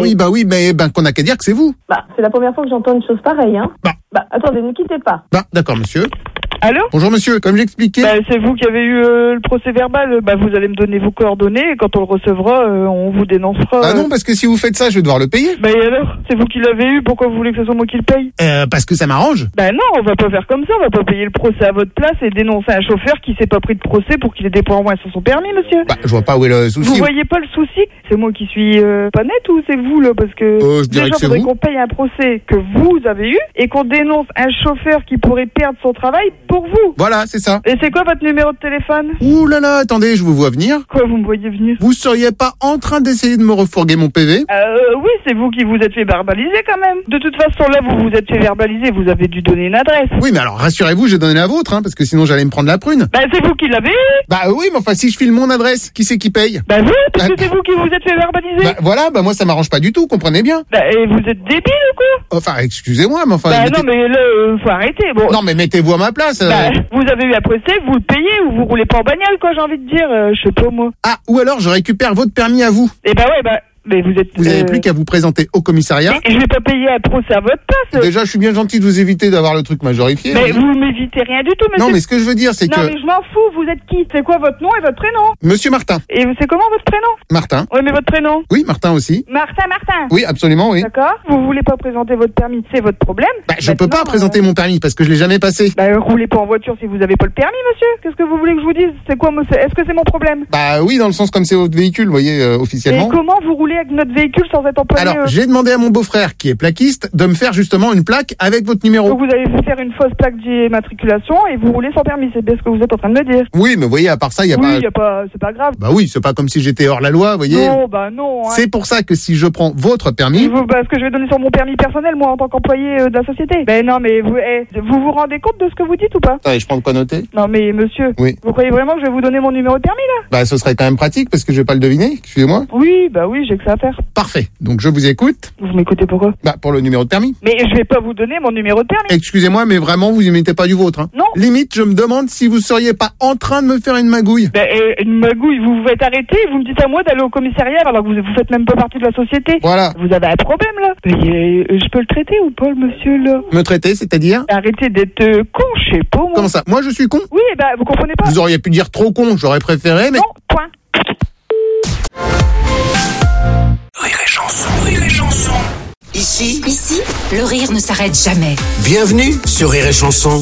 mais qu'on n'a qu'à dire que c'est vous.
C'est la première fois que j'entends une chose pareille, hein. Attendez, ne quittez pas.
D'accord, monsieur.
Allô?
Bonjour monsieur, comme j'expliquais...
c'est vous qui avez eu le procès verbal. Vous allez me donner vos coordonnées et quand on le recevra, on vous dénoncera.
Non, parce que si vous faites ça, je vais devoir le payer.
Et alors? C'est vous qui l'avez eu, pourquoi vous voulez que ce soit moi qui le paye?
Parce que ça m'arrange.
Non, on va pas faire comme ça, on va pas payer le procès à votre place et dénoncer un chauffeur qui s'est pas pris de procès pour qu'il ait des points en moins sur son permis, monsieur.
Je vois pas où est le souci.
Vous voyez pas le souci? C'est moi qui suis pas net ou c'est vous, là? Parce que
je dirais
déjà,
que c'est
faudrait
vous.
qu'on paye un procès que vous avez eu et qu'on dénonce un chauffeur qui pourrait perdre son travail pour vous.
Voilà, c'est ça.
Et c'est quoi votre numéro de téléphone?
Ouh là là, attendez, je vous vois venir.
Quoi, vous me voyez venir?
Vous seriez pas en train d'essayer de me refourguer mon PV?
Oui, c'est vous qui vous êtes fait verbaliser quand même. De toute façon, là, vous vous êtes fait verbaliser, vous avez dû donner une adresse.
Oui, mais alors rassurez-vous, j'ai donné la vôtre, parce que sinon j'allais me prendre la prune.
C'est vous qui l'avez eu.
Oui, mais enfin, si je file mon adresse, qui c'est qui paye?
Vous, parce que c'est vous qui vous êtes fait verbaliser.
Voilà, moi ça m'arrange pas du tout, comprenez bien.
Et vous êtes débile ou quoi?
Enfin, excusez-moi, mais enfin...
non, mais là, faut arrêter, bon.
Non, mais mettez-vous à ma place.
Vous avez eu un procès, vous le payez ou vous roulez pas en bagnole, quoi, j'ai envie de dire, je sais pas, moi.
Ou alors je récupère votre permis à vous.
Mais vous êtes...
Vous avez plus qu'à vous présenter au commissariat.
Je vais pas payer un procès à votre place.
Déjà, je suis bien gentil de vous éviter d'avoir le truc majorifié.
Mais vous m'évitez rien du tout, monsieur.
Non, mais ce que je veux dire, c'est que...
Non, mais je m'en fous, vous êtes qui? C'est quoi votre nom et votre prénom?
Monsieur Martin.
Et c'est comment votre prénom?
Martin.
Oui, mais votre prénom?
Oui, Martin aussi.
Martin.
Oui, absolument, oui.
D'accord. Vous voulez pas présenter votre permis, c'est votre problème.
Je peux pas présenter mon permis parce que je l'ai jamais passé.
Roulez pas en voiture si vous avez pas le permis, monsieur. Qu'est-ce que vous voulez que je vous dise? C'est quoi, monsieur? Est-ce que c'est mon problème?
Oui, dans le sens comme c'est votre véhicule, vous voyez, officiellement.
Et comment vous roulez avec notre véhicule sans être employé?
Alors, j'ai demandé à mon beau-frère, qui est plaquiste, de me faire justement une plaque avec votre numéro.
Donc vous allez vous faire une fausse plaque d'immatriculation et vous roulez sans permis, c'est bien ce que vous êtes en train de me dire.
Oui, mais vous voyez, à part ça, il y a pas...
Oui, c'est pas grave.
Oui, c'est pas comme si j'étais hors la loi, vous voyez.
Non, non.
C'est pour ça que si je prends votre permis...
Ce que je vais donner sur mon permis personnel, moi, en tant qu'employé de la société. Non, mais vous vous rendez compte de ce que vous dites ou pas?
Attendez, je prends de quoi noter.
Non, mais monsieur,
oui.
Vous croyez vraiment que je vais vous donner mon numéro de permis, là?
Ce serait quand même pratique, parce que je vais pas le deviner, excusez-moi.
Oui, j'ai que ça à faire.
Parfait, donc je vous écoute.
Vous m'écoutez pourquoi?
Pour le numéro de permis.
Mais je vais pas vous donner mon numéro de permis.
Excusez-moi, mais vraiment, vous imitez pas du vôtre,
Non.
Limite, je me demande si vous seriez pas en train de me faire une magouille.
Une magouille, vous vous faites arrêter et vous me dites à moi d'aller au commissariat alors que vous faites même pas partie de la société.
Voilà.
Vous avez un problème, là? Je peux le traiter ou pas, le monsieur, là?
Me traiter, c'est-à-dire?
Arrêtez d'être con, je sais pas, moi.
Comment ça? Moi, je suis con?
Oui, vous comprenez pas?
Vous auriez pu dire trop con, j'aurais préféré, mais...
Non, point.
Rire et chanson. Ici,
le rire ne s'arrête jamais.
Bienvenue sur Rire et chanson.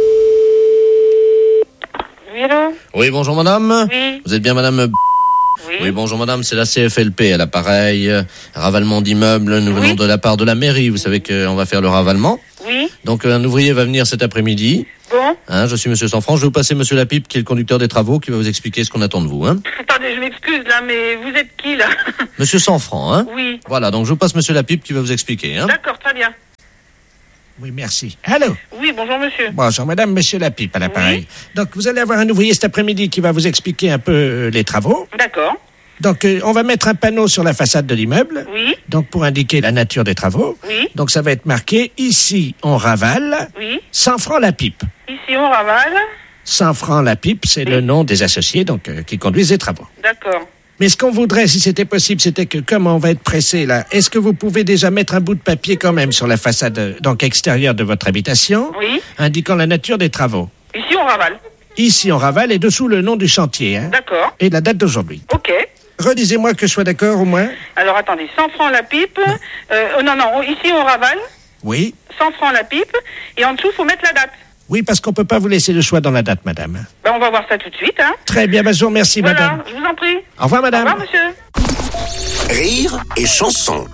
Oui, allô?
Oui, bonjour madame.
Oui.
Vous êtes bien madame...
Oui.
Oui, bonjour madame, c'est la CFLP à l'appareil. Ravalement d'immeubles, nous venons de la part de la mairie. Vous savez qu'on va faire le ravalement.
Oui.
Donc un ouvrier va venir cet après-midi.
Bon.
Je suis monsieur Sanfranc. Je vais vous passer monsieur Lapipe, qui est le conducteur des travaux, qui va vous expliquer ce qu'on attend de vous.
Attendez, je m'excuse là, mais vous êtes qui là?
Monsieur Sanfranc,
Oui.
Voilà, donc je vous passe monsieur Lapipe qui va vous expliquer.
D'accord, très bien.
Oui, merci. Allô?
Oui, bonjour monsieur.
Bonjour madame, monsieur Lapipe à l'appareil. Donc vous allez avoir un ouvrier cet après-midi qui va vous expliquer un peu les travaux.
D'accord.
Donc on va mettre un panneau sur la façade de l'immeuble.
Oui.
Donc pour indiquer la nature des travaux.
Oui.
Donc ça va être marqué ici on ravale.
Oui.
100 francs la pipe.
Ici on ravale.
100 francs la pipe, c'est le nom des associés donc qui conduisent les travaux.
D'accord.
Mais ce qu'on voudrait, si c'était possible, c'était que, comme on va être pressé là, est-ce que vous pouvez déjà mettre un bout de papier quand même sur la façade donc extérieure de votre habitation, indiquant la nature des travaux?
Ici on ravale.
Ici on ravale et dessous le nom du chantier.
D'accord.
Et la date d'aujourd'hui.
Ok.
Redisez-moi que je sois d'accord au moins.
Alors attendez, 100 francs la pipe. Non, ici on ravale.
Oui.
100 francs la pipe. Et en dessous, faut mettre la date.
Oui, parce qu'on peut pas vous laisser le choix dans la date, madame.
On va voir ça tout de suite.
Très bien, je vous remercie, madame.
Je vous en prie.
Au revoir, madame.
Au revoir, monsieur.
Rire et chanson.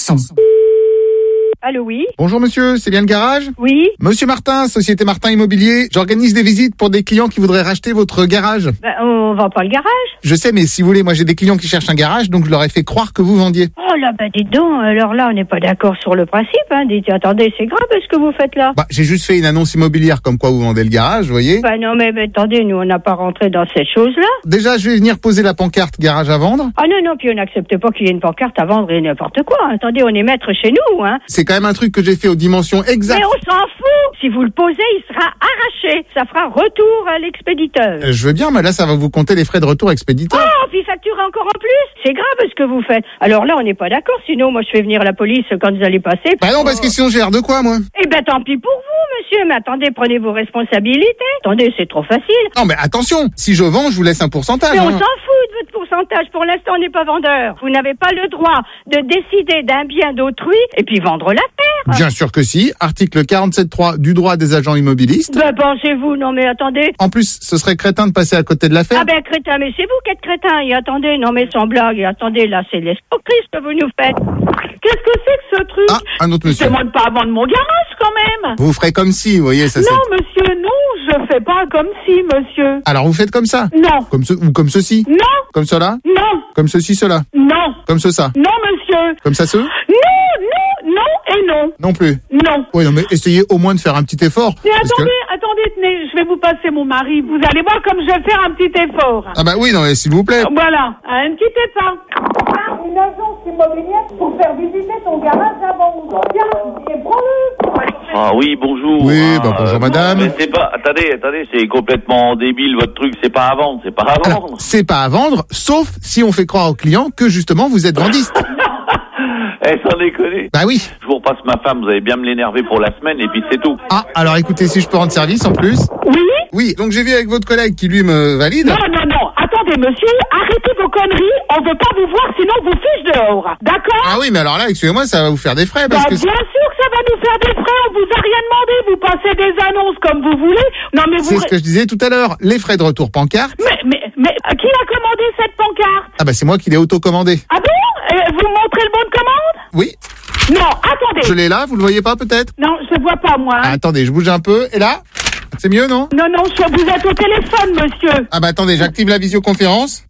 Allô, oui?
Bonjour monsieur, c'est bien le garage?
Oui.
Monsieur Martin, Société Martin Immobilier, j'organise des visites pour des clients qui voudraient racheter votre garage.
On vend pas le garage.
Je sais, mais si vous voulez, moi j'ai des clients qui cherchent un garage, donc je leur ai fait croire que vous vendiez.
Oh là, dites donc, alors là, on n'est pas d'accord sur le principe, Dites, attendez, c'est grave ce que vous faites là.
J'ai juste fait une annonce immobilière comme quoi vous vendez le garage, vous voyez.
Non, mais attendez, nous, on n'a pas rentré dans cette chose-là.
Déjà, je vais venir poser la pancarte garage à vendre.
Ah non, puis on n'accepte pas qu'il y ait une pancarte à vendre et n'importe quoi. Attendez, on est maître chez nous,
C'est quand même un truc que j'ai fait aux dimensions exactes.
Mais on s'en fout. Si vous le posez, il sera arraché. Ça fera retour à l'expéditeur.
Je veux bien, mais là, ça va vous compter les frais de retour expéditeur.
Oh, puis facturer encore en plus. C'est grave ce que vous faites. Alors là, on n'est pas d'accord. Sinon, moi, je fais venir la police quand vous allez passer.
Non, parce que sinon, j'ai l'air de quoi, moi?
Eh ben, tant pis pour vous, monsieur. Mais attendez, prenez vos responsabilités. Attendez, c'est trop facile.
Non, mais attention. Si je vends, je vous laisse un pourcentage.
Mais on s'en fout de votre pourcentage. Pour l'instant, on n'est pas vendeur. Vous n'avez pas le droit de décider d'un bien d'autrui et puis vendre l'affaire.
Bien sûr que si. Article 47.3 du droit des agents immobilistes.
Pensez-vous, non mais attendez.
En plus, ce serait crétin de passer à côté de l'affaire.
Crétin, mais c'est vous qui êtes crétin. Et attendez, non mais sans blague. Et attendez, là, c'est l'escroquerie ce que vous nous faites.
Qu'est-ce que c'est que ce truc?
Un autre monsieur.
Demande pas à vendre mon garage quand même.
Vous ferez comme si, vous voyez, ça c'est...
Non, monsieur, non, je fais pas comme si, monsieur.
Alors vous faites comme ça?
Non.
Ou comme ceci?
Non.
Comme cela?
Non.
Comme ceci, cela?
Non.
Comme ça?
Non, monsieur.
Comme ça,
Non et non.
Non plus?
Non.
Oui, non, mais essayez au moins de faire un petit effort.
Mais attendez, tenez, je vais vous passer mon mari. Vous allez voir comme je vais faire un petit effort.
Oui, non, mais s'il vous plaît.
Voilà, un petit effort. Une agence immobilière pour faire visiter ton garage à vendre. Tiens, et prends-le.
Oui, bonjour.
Oui, bonjour madame.
Mais c'est pas, attendez, c'est complètement débile votre truc, c'est pas à vendre,
Alors, c'est pas à vendre, sauf si on fait croire aux clients que justement vous êtes vendiste.
Sans déconner.
Oui.
Je vous repasse ma femme, vous allez bien me l'énerver pour la semaine et puis c'est tout.
Alors écoutez, si je peux rendre service en plus. Oui, donc j'ai vu avec votre collègue qui lui me valide.
Non, attendez monsieur, arrêtez vos conneries, on veut pas vous voir sinon on vous fiche dehors, d'accord?
Oui, mais alors là, excusez-moi, ça va vous faire des frais parce que...
Bien sûr que ça va nous faire des frais, on vous a rien demandé, vous passez des annonces comme vous voulez. Non mais
C'est ce que je disais tout à l'heure, les frais de retour pancarte.
Mais qui a commandé cette pancarte?
C'est moi qui l'ai auto-commandé.
Ah bon? Vous montrez le bon de commande?
Oui.
Non, attendez.
Je l'ai là, vous le voyez pas peut-être?
Non, je vois pas moi.
Attendez, je bouge un peu, et là? C'est mieux, non?
Non, vous êtes au téléphone, monsieur.
Attendez, j'active la visioconférence.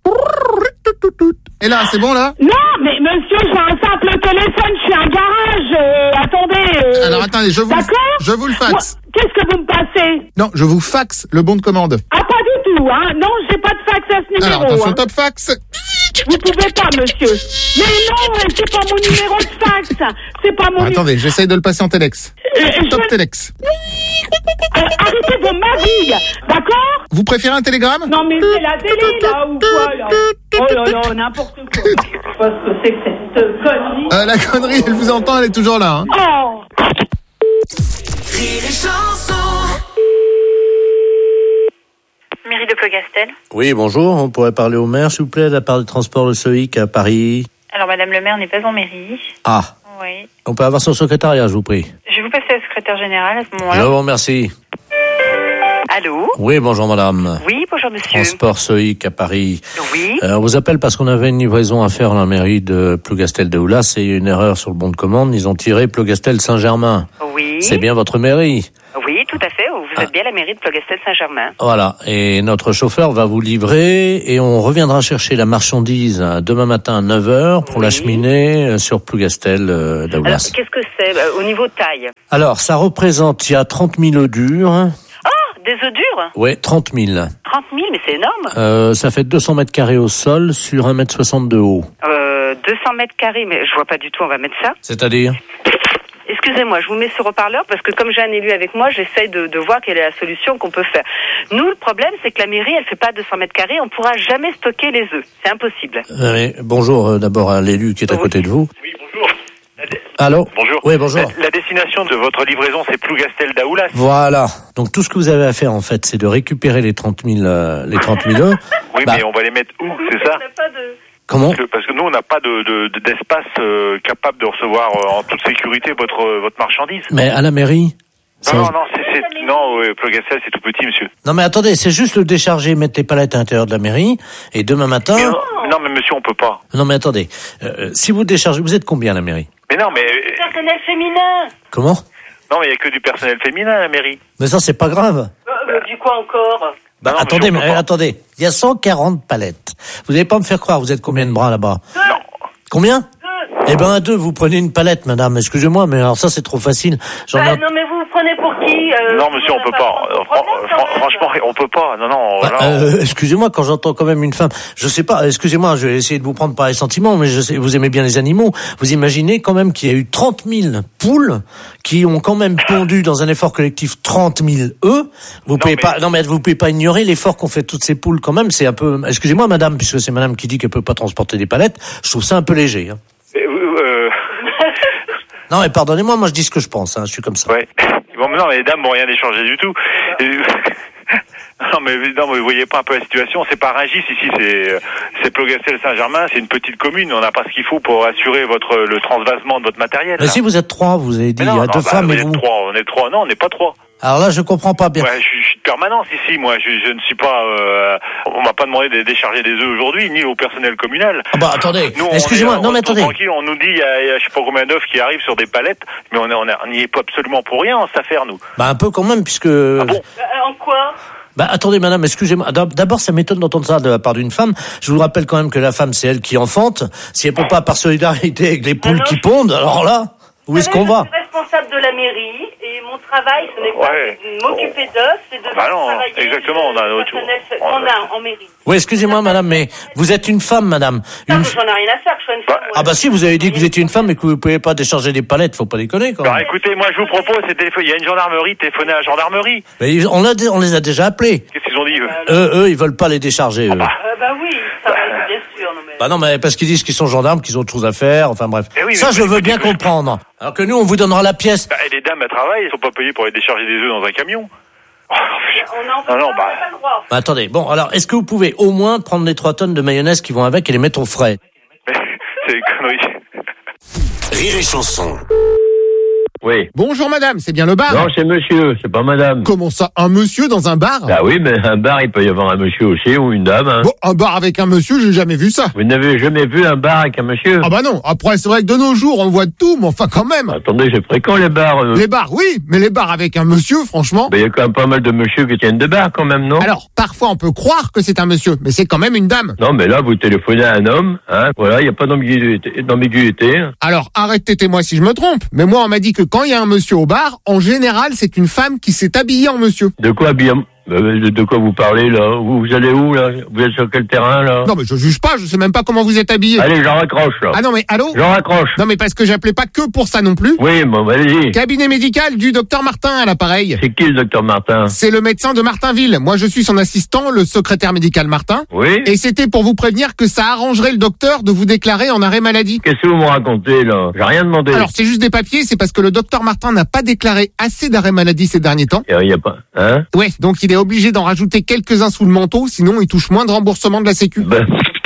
Et là, c'est bon, là?
Non, mais monsieur, j'ai un simple téléphone, je suis un garage, attendez...
Alors, attendez, je vous le faxe.
Qu'est-ce que vous me passez?
Non, je vous faxe le bon de commande.
Pas du tout, Non, j'ai pas de fax à ce numéro.
Alors, attention, top fax.
Vous pouvez pas, monsieur. Mais non, c'est pas mon numéro de fax. C'est pas mon...
Attendez, j'essaye de le passer en téléx. Top téléx.
Arrêtez vos magouilles, d'accord?
Vous préférez un télégramme?
Non, mais c'est la télé, là, ou quoi, là? Oh là là, n'importe quoi. Je sais pas ce que c'est que cette connerie.
La connerie, elle vous entend, elle est toujours là,
Oh!
Rire et chanson.
Mairie de Plogastel.
Oui, bonjour. On pourrait parler au maire, s'il vous plaît, de la part du transport Le Soïc à Paris.
Alors, madame le maire n'est pas en mairie. Oui.
On peut avoir son secrétariat, je vous prie.
Je vais vous passer à la secrétaire générale à ce moment-là.
Non, merci.
Allô?
Oui, bonjour madame.
Oui, bonjour monsieur.
Transport Soïc à Paris.
Oui.
On vous appelle parce qu'on avait une livraison à faire à la mairie de Plougastel-de-Houlas. C'est une erreur sur le bon de commande. Ils ont tiré Plougastel-Saint-Germain.
Oui.
C'est bien votre mairie?
Oui, tout à fait. Vous êtes bien la mairie de Plougastel-Saint-Germain.
Voilà. Et notre chauffeur va vous livrer et on reviendra chercher la marchandise demain matin à 9h pour l'acheminer sur Plougastel-de-Houlas.
Alors, qu'est-ce que c'est au niveau taille?
Alors, ça représente, il y a 30 000 œufs durs.
Ah, des œufs durs?
Oui, 30 000.
30 000, mais c'est énorme.
Ça fait 200 mètres carrés au sol sur 1,60 m de haut.
200 mètres carrés, mais je vois pas du tout, on va mettre ça.
C'est-à-dire?
Excusez-moi, je vous mets sur haut-parleur parce que comme j'ai un élu avec moi, j'essaye de voir quelle est la solution qu'on peut faire. Nous, le problème, c'est que la mairie, elle fait pas 200 mètres carrés, on pourra jamais stocker les œufs. C'est impossible.
Bonjour d'abord à l'élu qui est à côté de vous.
Oui, bonjour.
Allô?
Bonjour.
Oui, bonjour.
La destination de votre livraison, c'est Plougastel-d'Aoulas.
Voilà. Donc tout ce que vous avez à faire, en fait, c'est de récupérer les 30 000 œufs.
Oui, mais on va les mettre où, c'est ça?
Comment?
Parce que nous, on n'a pas d'espace capable de recevoir en toute sécurité votre marchandise.
Mais à la mairie?
Non, Plougastel, c'est tout petit, monsieur.
Non, mais attendez, c'est juste le décharger, mettre les palettes à l'intérieur de la mairie, et demain matin...
Non, mais monsieur, on peut pas.
Non, mais attendez, si vous déchargez, vous êtes combien à la mairie?
Mais non, mais...
Personnel féminin.
Comment?
Non, mais il y a que du personnel féminin à la mairie.
Mais ça, c'est pas grave.
Du quoi encore?
Bah, attendez, attendez, il y a 140 palettes. Vous n'allez pas me faire croire, vous êtes combien de bras là-bas?
Non.
Combien? Eh ben, à 2, vous prenez une palette, madame. Excusez-moi, mais alors ça, c'est trop facile.
Non, mais vous vous prenez pour qui?
Non, monsieur, on peut pas. Franchement, on peut pas. Non.
Excusez-moi, quand j'entends quand même une femme, je sais pas, excusez-moi, je vais essayer de vous prendre par les sentiments, mais je sais, vous aimez bien les animaux. Vous imaginez quand même qu'il y a eu 30 000 poules qui ont quand même pondu dans un effort collectif 30 000 œufs. Vous pouvez pas ignorer l'effort qu'ont fait toutes ces poules quand même. C'est un peu, excusez-moi, madame, puisque c'est madame qui dit qu'elle peut pas transporter des palettes. Je trouve ça un peu léger, hein. Non, mais pardonnez-moi, moi je dis ce que je pense, je suis comme ça.
Ouais. Bon, non, mais les dames n'ont rien échangé du tout. Non, mais vous voyez pas un peu la situation. C'est pas Rungis ici, c'est Plougastel-Saint-Germain, c'est une petite commune. On n'a pas ce qu'il faut pour assurer le transvasement de votre matériel.
Mais si vous êtes 3, vous avez dit, il y a 2 femmes et vous.
On est 3. Non, on n'est pas 3.
Alors là, je comprends pas bien.
Ouais, je suis de permanence ici, moi. Je ne suis pas. On m'a pas demandé de décharger des œufs aujourd'hui, ni au personnel communal.
Ah bah attendez.
Nous,
excusez-moi. Non mais attendez.
Tranquille, on nous dit il y a je sais pas combien d'œufs qui arrivent sur des palettes, mais on n'y est pas absolument pour rien en cette affaire, nous.
Bah un peu quand même, puisque.
Ah bon?
En quoi?
Bah attendez madame, excusez-moi. D'abord, ça m'étonne d'entendre ça de la part d'une femme. Je vous rappelle quand même que la femme, c'est elle qui enfante. Si elle peut pas par solidarité avec les poules qui pondent, alors là, où est-ce qu'on va?
Je suis responsable de la mairie et mon travail, ce n'est pas de m'occuper d'œufs, c'est de travailler.
Exactement, on a autre chose.
On a en mairie.
Oui, excusez-moi madame, mais vous êtes une femme, madame.
J'en ai rien à faire, je suis une femme.
Ah bah si, vous avez dit que vous étiez une femme et que vous pouvez pas décharger des palettes, faut pas déconner quand même.
Alors écoutez, moi je vous propose, il y a une gendarmerie, téléphonez à la gendarmerie.
Mais on les a déjà appelés.
Qu'est-ce qu'ils ont dit
eux, ils veulent pas les décharger.
Bah oui, ça va être bien sûr. Non, mais...
Bah non, mais parce qu'ils disent qu'ils sont gendarmes, qu'ils ont autre chose à faire, enfin bref.
Oui,
ça, je veux bien comprendre. Alors que nous, on vous donnera la pièce.
Et les dames, elles travaillent, elles sont pas payées pour aller décharger des œufs dans un camion.
On n'a pas le droit.
Bah, attendez, bon, alors, est-ce que vous pouvez au moins prendre les 3 tonnes de mayonnaise qui vont avec et les mettre au frais?
C'est une connerie.
Rire et chanson.
Oui. Bonjour madame, c'est bien le bar?
Non, c'est monsieur, c'est pas madame.
Comment ça, un monsieur dans un bar?
Ah oui, mais un bar, il peut y avoir un monsieur aussi ou une dame.
Bon, un bar avec un monsieur, j'ai jamais vu ça.
Vous n'avez jamais vu un bar avec un monsieur?
Ah bah non, après c'est vrai que de nos jours, on voit tout, mais enfin quand même.
Attendez, c'est fréquent les bars.
Les bars, oui, mais les bars avec un monsieur, franchement...
Il y a quand même pas mal de monsieur qui tiennent de bars quand même, non?
Alors, parfois on peut croire que c'est un monsieur, mais c'est quand même une dame.
Non, mais là, vous téléphonez à un homme, voilà, il n'y a pas d'ambiguïté.
Alors, arrêtez-moi si je me trompe, mais moi on m'a dit que quand il y a un monsieur au bar, en général, c'est une femme qui s'est habillée en monsieur.
De quoi habillée? De quoi vous parlez, là? Vous allez où, là? Vous êtes sur quel terrain, là?
Non, mais je juge pas, je sais même pas comment vous êtes habillé.
Allez, j'en raccroche, là.
Ah non, mais allô?
J'en raccroche.
Non, mais parce que j'appelais pas que pour ça non plus.
Oui, bon, allez-y.
Cabinet médical du docteur Martin à l'appareil.
C'est qui, le docteur Martin?
C'est le médecin de Martinville. Moi, je suis son assistant, le secrétaire médical Martin.
Oui.
Et c'était pour vous prévenir que ça arrangerait le docteur de vous déclarer en arrêt maladie.
Qu'est-ce que vous me racontez, là? J'ai rien demandé.
Alors, c'est juste des papiers, c'est parce que le docteur Martin n'a pas déclaré assez d'arrêt maladie ces derniers temps.
Il y a pas, hein?
Ouais, donc il est obligé d'en rajouter quelques-uns sous le manteau, sinon il touche moins de remboursement de la sécu.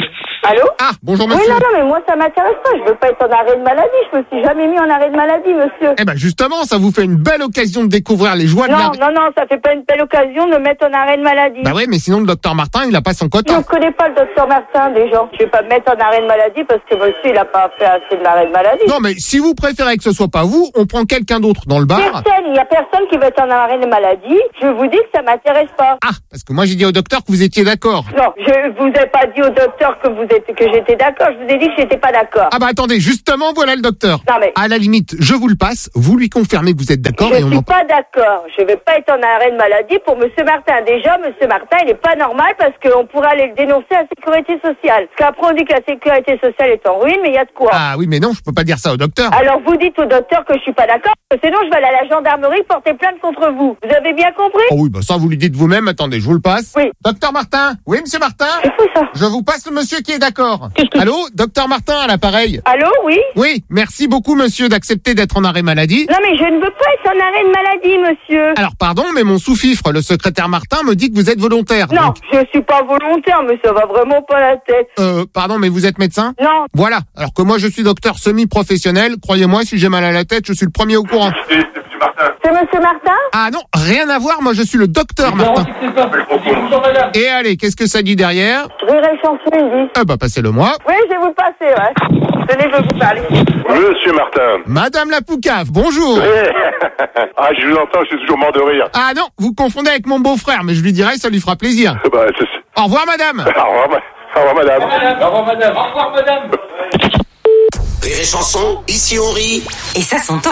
Allô?
Ah, bonjour monsieur.
Oui, non, mais moi ça m'intéresse pas. Je veux pas être en arrêt de maladie. Je me suis jamais mis en arrêt de maladie, monsieur.
Eh ben justement, ça vous fait une belle occasion de découvrir les joies de la...
Non, ça fait pas une belle occasion de me mettre en arrêt de maladie.
Bah ouais, mais sinon le docteur Martin, il a pas son quota.
Je ne connais pas le docteur Martin, déjà. Je vais pas me mettre en arrêt de maladie parce que monsieur, il a pas fait assez de l'arrêt de maladie.
Non, mais si vous préférez que ce soit pas vous, on prend quelqu'un d'autre dans le bar.
Il y a personne qui veut être en arrêt de maladie. Je vous dis que ça m'intéresse pas.
Ah, parce que moi j'ai dit au docteur que vous étiez d'accord.
Non, je vous ai pas dit au docteur que j'étais d'accord. Je vous ai dit que j'étais pas d'accord.
Ah bah attendez, justement, voilà le docteur.
Non mais...
À la limite, je vous le passe, vous lui confirmez que vous êtes d'accord et on en...
Je suis pas d'accord. Je vais pas être en arrêt de maladie pour monsieur Martin. Déjà, monsieur Martin, il est pas normal parce qu'on pourra aller le dénoncer à la sécurité sociale. Parce qu'après, on dit que la sécurité sociale est en ruine, mais il y a de quoi.
Ah oui, mais non, je peux pas dire ça au docteur.
Alors vous dites au docteur que je suis pas d'accord, sinon je vais aller à la gendarmerie porter plainte contre vous. Vous avez bien compris?
Oh oui, bah ça vous lui dites vous-même. Attendez, je vous le passe.
Oui.
Docteur Martin. Oui, monsieur Martin.
C'est quoi ça?
Je vous passe le monsieur qui est d'accord. Allô, docteur Martin à l'appareil.
Allô, oui?
Oui, merci beaucoup monsieur d'accepter d'être en arrêt maladie.
Non mais je ne veux pas être en arrêt de maladie, monsieur.
Alors pardon, mais mon sous-fifre, le secrétaire Martin, me dit que vous êtes volontaire.
Non,
donc...
je suis pas volontaire, mais ça va vraiment pas la tête.
Pardon, mais vous êtes médecin?
Non.
Voilà, alors que moi je suis docteur semi-professionnel, croyez-moi, si j'ai mal à la tête, je suis le premier au courant.
C'est monsieur Martin?
Ah non, rien à voir, moi je suis le docteur Martin. Et allez, qu'est-ce que ça dit derrière?
Rire et chanson, il dit.
Bah passez-le moi.
Oui, je vais vous le passer, ouais. Tenez, je vais vous parler.
Monsieur Martin.
Madame la Poucave, bonjour.
Ah, je vous entends, je suis toujours mort de rire.
Ah non, vous confondez avec mon beau-frère, mais je lui dirai, ça lui fera plaisir.
Bah,
au revoir madame.
Au revoir, au revoir madame.
Au revoir madame. Au revoir madame.
Rire et chanson, ici on rit.
Et ça s'entend.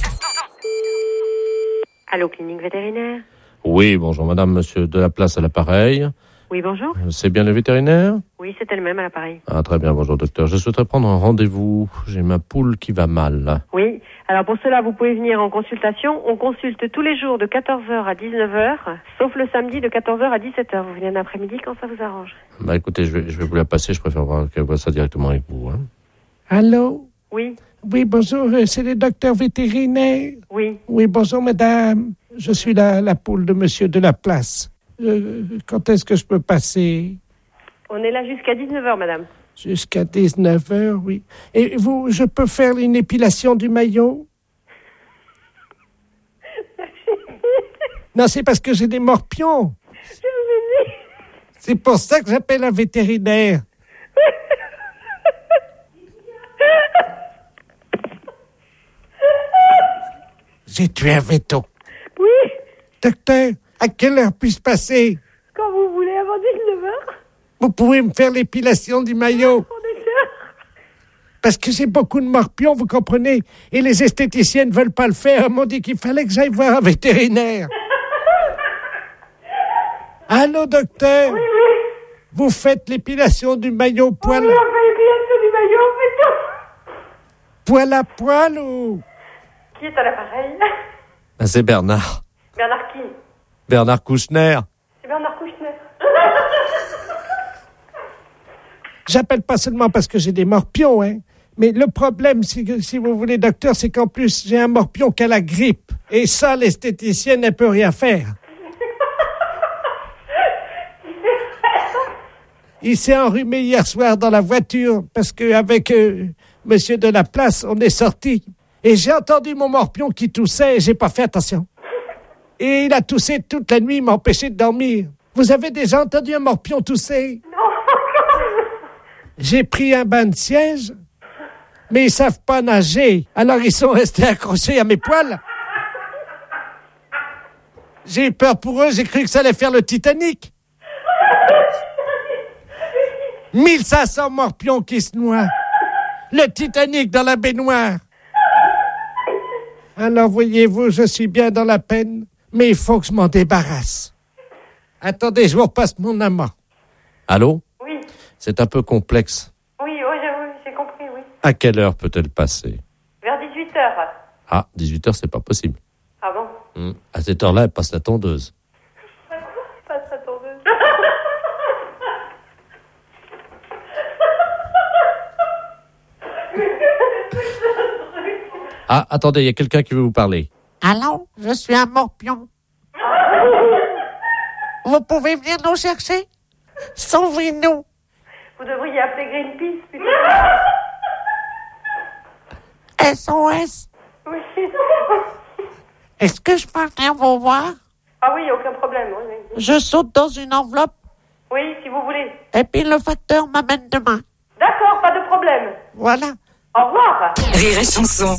Allô, clinique vétérinaire?
Oui, bonjour madame, monsieur de la place à l'appareil.
Oui, bonjour.
C'est bien le vétérinaire?
Oui, c'est elle-même à l'appareil.
Ah, très bien, bonjour docteur. Je souhaiterais prendre un rendez-vous. J'ai ma poule qui va mal.
Oui, alors pour cela, vous pouvez venir en consultation. On consulte tous les jours de 14h à 19h, sauf le samedi de 14h à 17h. Vous venez un après-midi quand ça vous arrange.
Bah écoutez, je vais vous la passer, je préfère qu'elle voit ça directement avec vous. Hein.
Allô?
Oui.
Oui, bonjour, c'est le docteur vétérinaire.
Oui.
Oui, bonjour madame. Je suis la poule de monsieur de la place. Quand est-ce que je peux passer?
On est là jusqu'à 19h, madame.
Jusqu'à 19h, oui. Et vous, je peux faire une épilation du maillot? Non, c'est parce que j'ai des morpions. C'est pour ça que j'appelle un vétérinaire. J'ai tué un véto.
Oui.
Docteur, à quelle heure puis-je passer?
Quand vous voulez, avant 19h.
Vous pouvez me faire l'épilation du maillot? Parce que j'ai beaucoup de morpions, vous comprenez? Et les esthéticiennes ne veulent pas le faire. Elles m'ont dit qu'il fallait que j'aille voir un vétérinaire. Allô, docteur?
Oui, oui.
Vous faites l'épilation du maillot poil...
Oui, on fait l'épilation du maillot, on fait tout.
Poil à poil ou...
Qui est à l'appareil?
Ah, c'est Bernard.
Bernard qui?
Bernard Kouchner.
C'est Bernard Kouchner.
J'appelle pas seulement parce que j'ai des morpions, hein. Mais le problème, si vous voulez, docteur, c'est qu'en plus, j'ai un morpion qui a la grippe. Et ça, l'esthéticienne ne peut rien faire. Il s'est enrhumé hier soir dans la voiture parce qu'avec monsieur de la place, on est sortis. Et j'ai entendu mon morpion qui toussait et j'ai pas fait attention. Et il a toussé toute la nuit, il m'a empêché de dormir. Vous avez déjà entendu un morpion tousser? Non. J'ai pris un bain de siège, mais ils savent pas nager. Alors ils sont restés accrochés à mes poils. J'ai eu peur pour eux, j'ai cru que ça allait faire le Titanic. 1500 morpions qui se noient. Le Titanic dans la baignoire. Alors, voyez-vous, je suis bien dans la peine, mais il faut que je m'en débarrasse. Attendez, je vous repasse mon amant.
Allô?
Oui.
C'est un peu complexe.
Oui, j'ai compris, oui.
À quelle heure peut-elle passer?
Vers 18h.
Ah, 18h, c'est pas possible.
Ah bon?
À cette heure-là, elle passe la tondeuse.
Passe la tondeuse.
Ah, attendez, il y a quelqu'un qui veut vous parler.
Allô, je suis un morpion. Vous pouvez venir nous chercher? Sauvez-nous.
Vous devriez appeler Greenpeace, plutôt.
SOS.
Oui.
Est-ce que je peux venir vous voir?
Ah oui, aucun problème. Oui.
Je saute dans une enveloppe
Oui, si vous voulez.
et puis le facteur m'amène demain.
D'accord, pas de problème.
Voilà.
Au revoir.
Rire et chanson.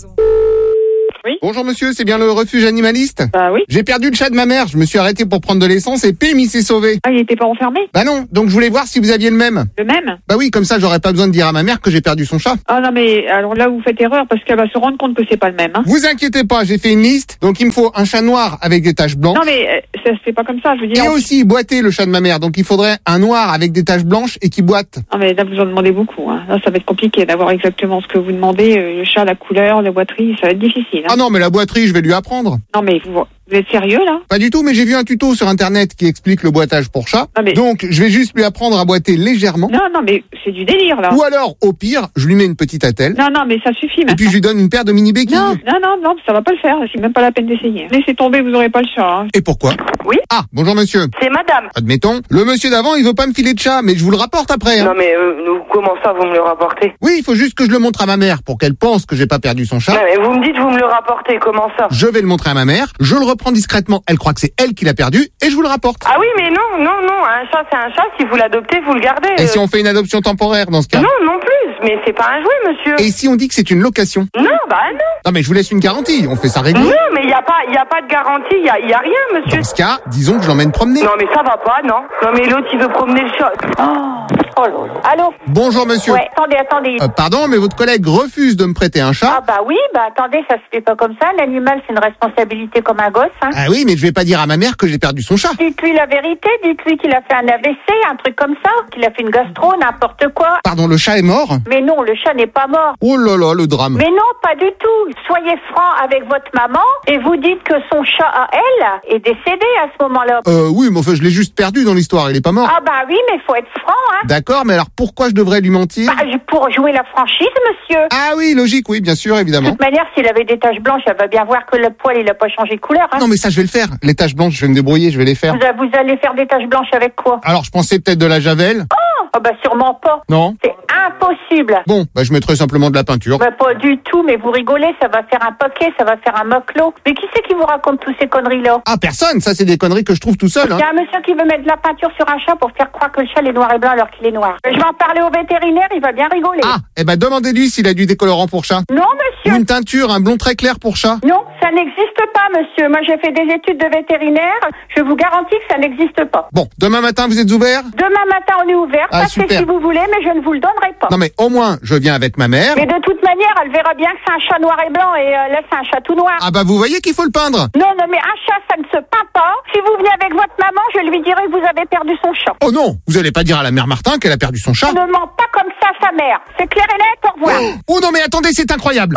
Bonjour monsieur, c'est bien le refuge animaliste?
Bah oui.
J'ai perdu le chat de ma mère, je me suis arrêté pour prendre de l'essence et pim, il s'est sauvé.
Ah, il était pas enfermé?
Bah non, donc je voulais voir si vous aviez le même.
Le même?
Bah oui, comme ça j'aurais pas besoin de dire à ma mère que j'ai perdu son chat.
Ah non, mais alors là, vous faites erreur parce qu'elle va se rendre compte que c'est pas le même. Hein.
Vous inquiétez pas, j'ai fait une liste, donc il me faut un chat noir avec des taches blanches.
Non, mais ça se fait pas comme ça, je veux dire.
Et aussi boiter le chat de ma mère, donc il faudrait un noir avec des taches blanches et qui boite.
Non, mais là, vous en demandez beaucoup. Hein. Là, ça va être compliqué d'avoir exactement ce que vous demandez. Le chat, la couleur, la boiterie, ça va être difficile. Hein.
Ah non, mais la boiterie, je vais lui apprendre.
Non, mais vous êtes sérieux, là?
Pas du tout, mais j'ai vu un tuto sur Internet qui explique le boitage pour chat.
Non, mais...
Donc, je vais juste lui apprendre à boiter légèrement.
Non, mais c'est du délire, là.
Ou alors, au pire, je lui mets une petite attelle.
Non, mais ça suffit, maintenant.
Et puis, je lui donne une paire de mini béquilles.
Non, ça va pas le faire. C'est même pas la peine d'essayer. Laissez tomber, vous aurez pas le chat. Hein.
Et pourquoi?
Oui.
Ah, bonjour monsieur.
C'est madame.
Admettons. Le monsieur d'avant, il veut pas me filer de chat, mais je vous le rapporte après. Hein.
Non mais comment ça vous me le rapportez?
Oui, il faut juste que je le montre à ma mère pour qu'elle pense que j'ai pas perdu son chat.
Non mais vous me dites vous me le rapportez, comment ça?
Je vais le montrer à ma mère, je le reprends discrètement, elle croit que c'est elle qui l'a perdu et je vous le rapporte.
Ah oui mais non, un chat c'est un chat, si vous l'adoptez, vous le gardez.
Et si on fait une adoption temporaire dans ce cas?
Non plus, mais c'est pas un jouet monsieur.
Et si on dit que c'est une location?
Non, bah non.
Non mais je vous laisse une garantie, on fait ça régulièrement.
Non mais il y a pas de garantie, il y a rien monsieur.
Dans ce cas, disons que je l'emmène promener.
Non mais ça va pas, non. Non mais l'autre il veut promener le chat. Oh là là. Allô?
Bonjour monsieur.
Ouais, attendez.
Pardon, mais votre collègue refuse de me prêter un chat.
Ah bah oui, attendez, ça se fait pas comme ça. L'animal c'est une responsabilité comme un gosse. Hein.
Ah oui, mais je vais pas dire à ma mère que j'ai perdu son chat.
Dites-lui la vérité, dites-lui qu'il a fait un AVC, un truc comme ça, qu'il a fait une gastro, n'importe quoi.
Pardon, le chat est mort?
Mais non, le chat n'est pas mort.
Oh là là, le drame.
Mais non, pas du tout. Soyez franc avec votre maman et vous dites que son chat à elle est décédé à ce moment-là.
Oui, mais enfin, je l'ai juste perdu dans l'histoire, il est pas mort.
Ah bah oui, mais faut être franc, hein.
D'accord, mais alors pourquoi je devrais lui mentir?
Pour jouer la franchise, monsieur.
Ah oui, logique, oui, bien sûr, évidemment.
De toute manière, s'il avait des taches blanches, elle va bien voir que le poil, il a pas changé de couleur, hein.
Non, mais ça, je vais le faire. Les taches blanches, je vais me débrouiller, je vais les faire.
Vous allez faire des taches blanches avec quoi?
Alors, je pensais peut-être de la javel.
Oh, bah sûrement pas.
Non.
C'est impossible.
Bon, bah je mettrai simplement de la peinture.
Bah pas du tout, mais vous rigolez, ça va faire un paquet, ça va faire un moclo. Mais qui c'est qui vous raconte toutes ces conneries-là?
Ah, personne, ça c'est des conneries que je trouve tout seul. Hein.
Il y a un monsieur qui veut mettre de la peinture sur un chat pour faire croire que le chat est noir et blanc alors qu'il est noir. Je vais en parler au vétérinaire, il va bien rigoler.
Ah, eh ben demandez-lui s'il a du décolorant pour chat.
Non, monsieur.
Ou une teinture, un blond très clair pour chat.
Non, ça n'existe pas, monsieur. Moi j'ai fait des études de vétérinaire, je vous garantis que ça n'existe pas.
Bon, demain matin vous êtes ouvert?
Demain matin on est ouvert, passez si vous voulez, mais je ne vous le donnerai pas.
Non mais au moins, je viens avec ma mère.
Mais de toute manière, elle verra bien que c'est un chat noir et blanc et là c'est un chat tout noir.
Ah bah vous voyez qu'il faut le peindre.
Non, mais un chat ça ne se peint pas. Si vous venez avec votre maman, je lui dirai que vous avez perdu son chat.
Oh non, vous allez pas dire à la mère Martin qu'elle a perdu son chat.
On ne ment pas comme ça sa mère. C'est clair et net, au revoir.
Oh non mais attendez, c'est incroyable.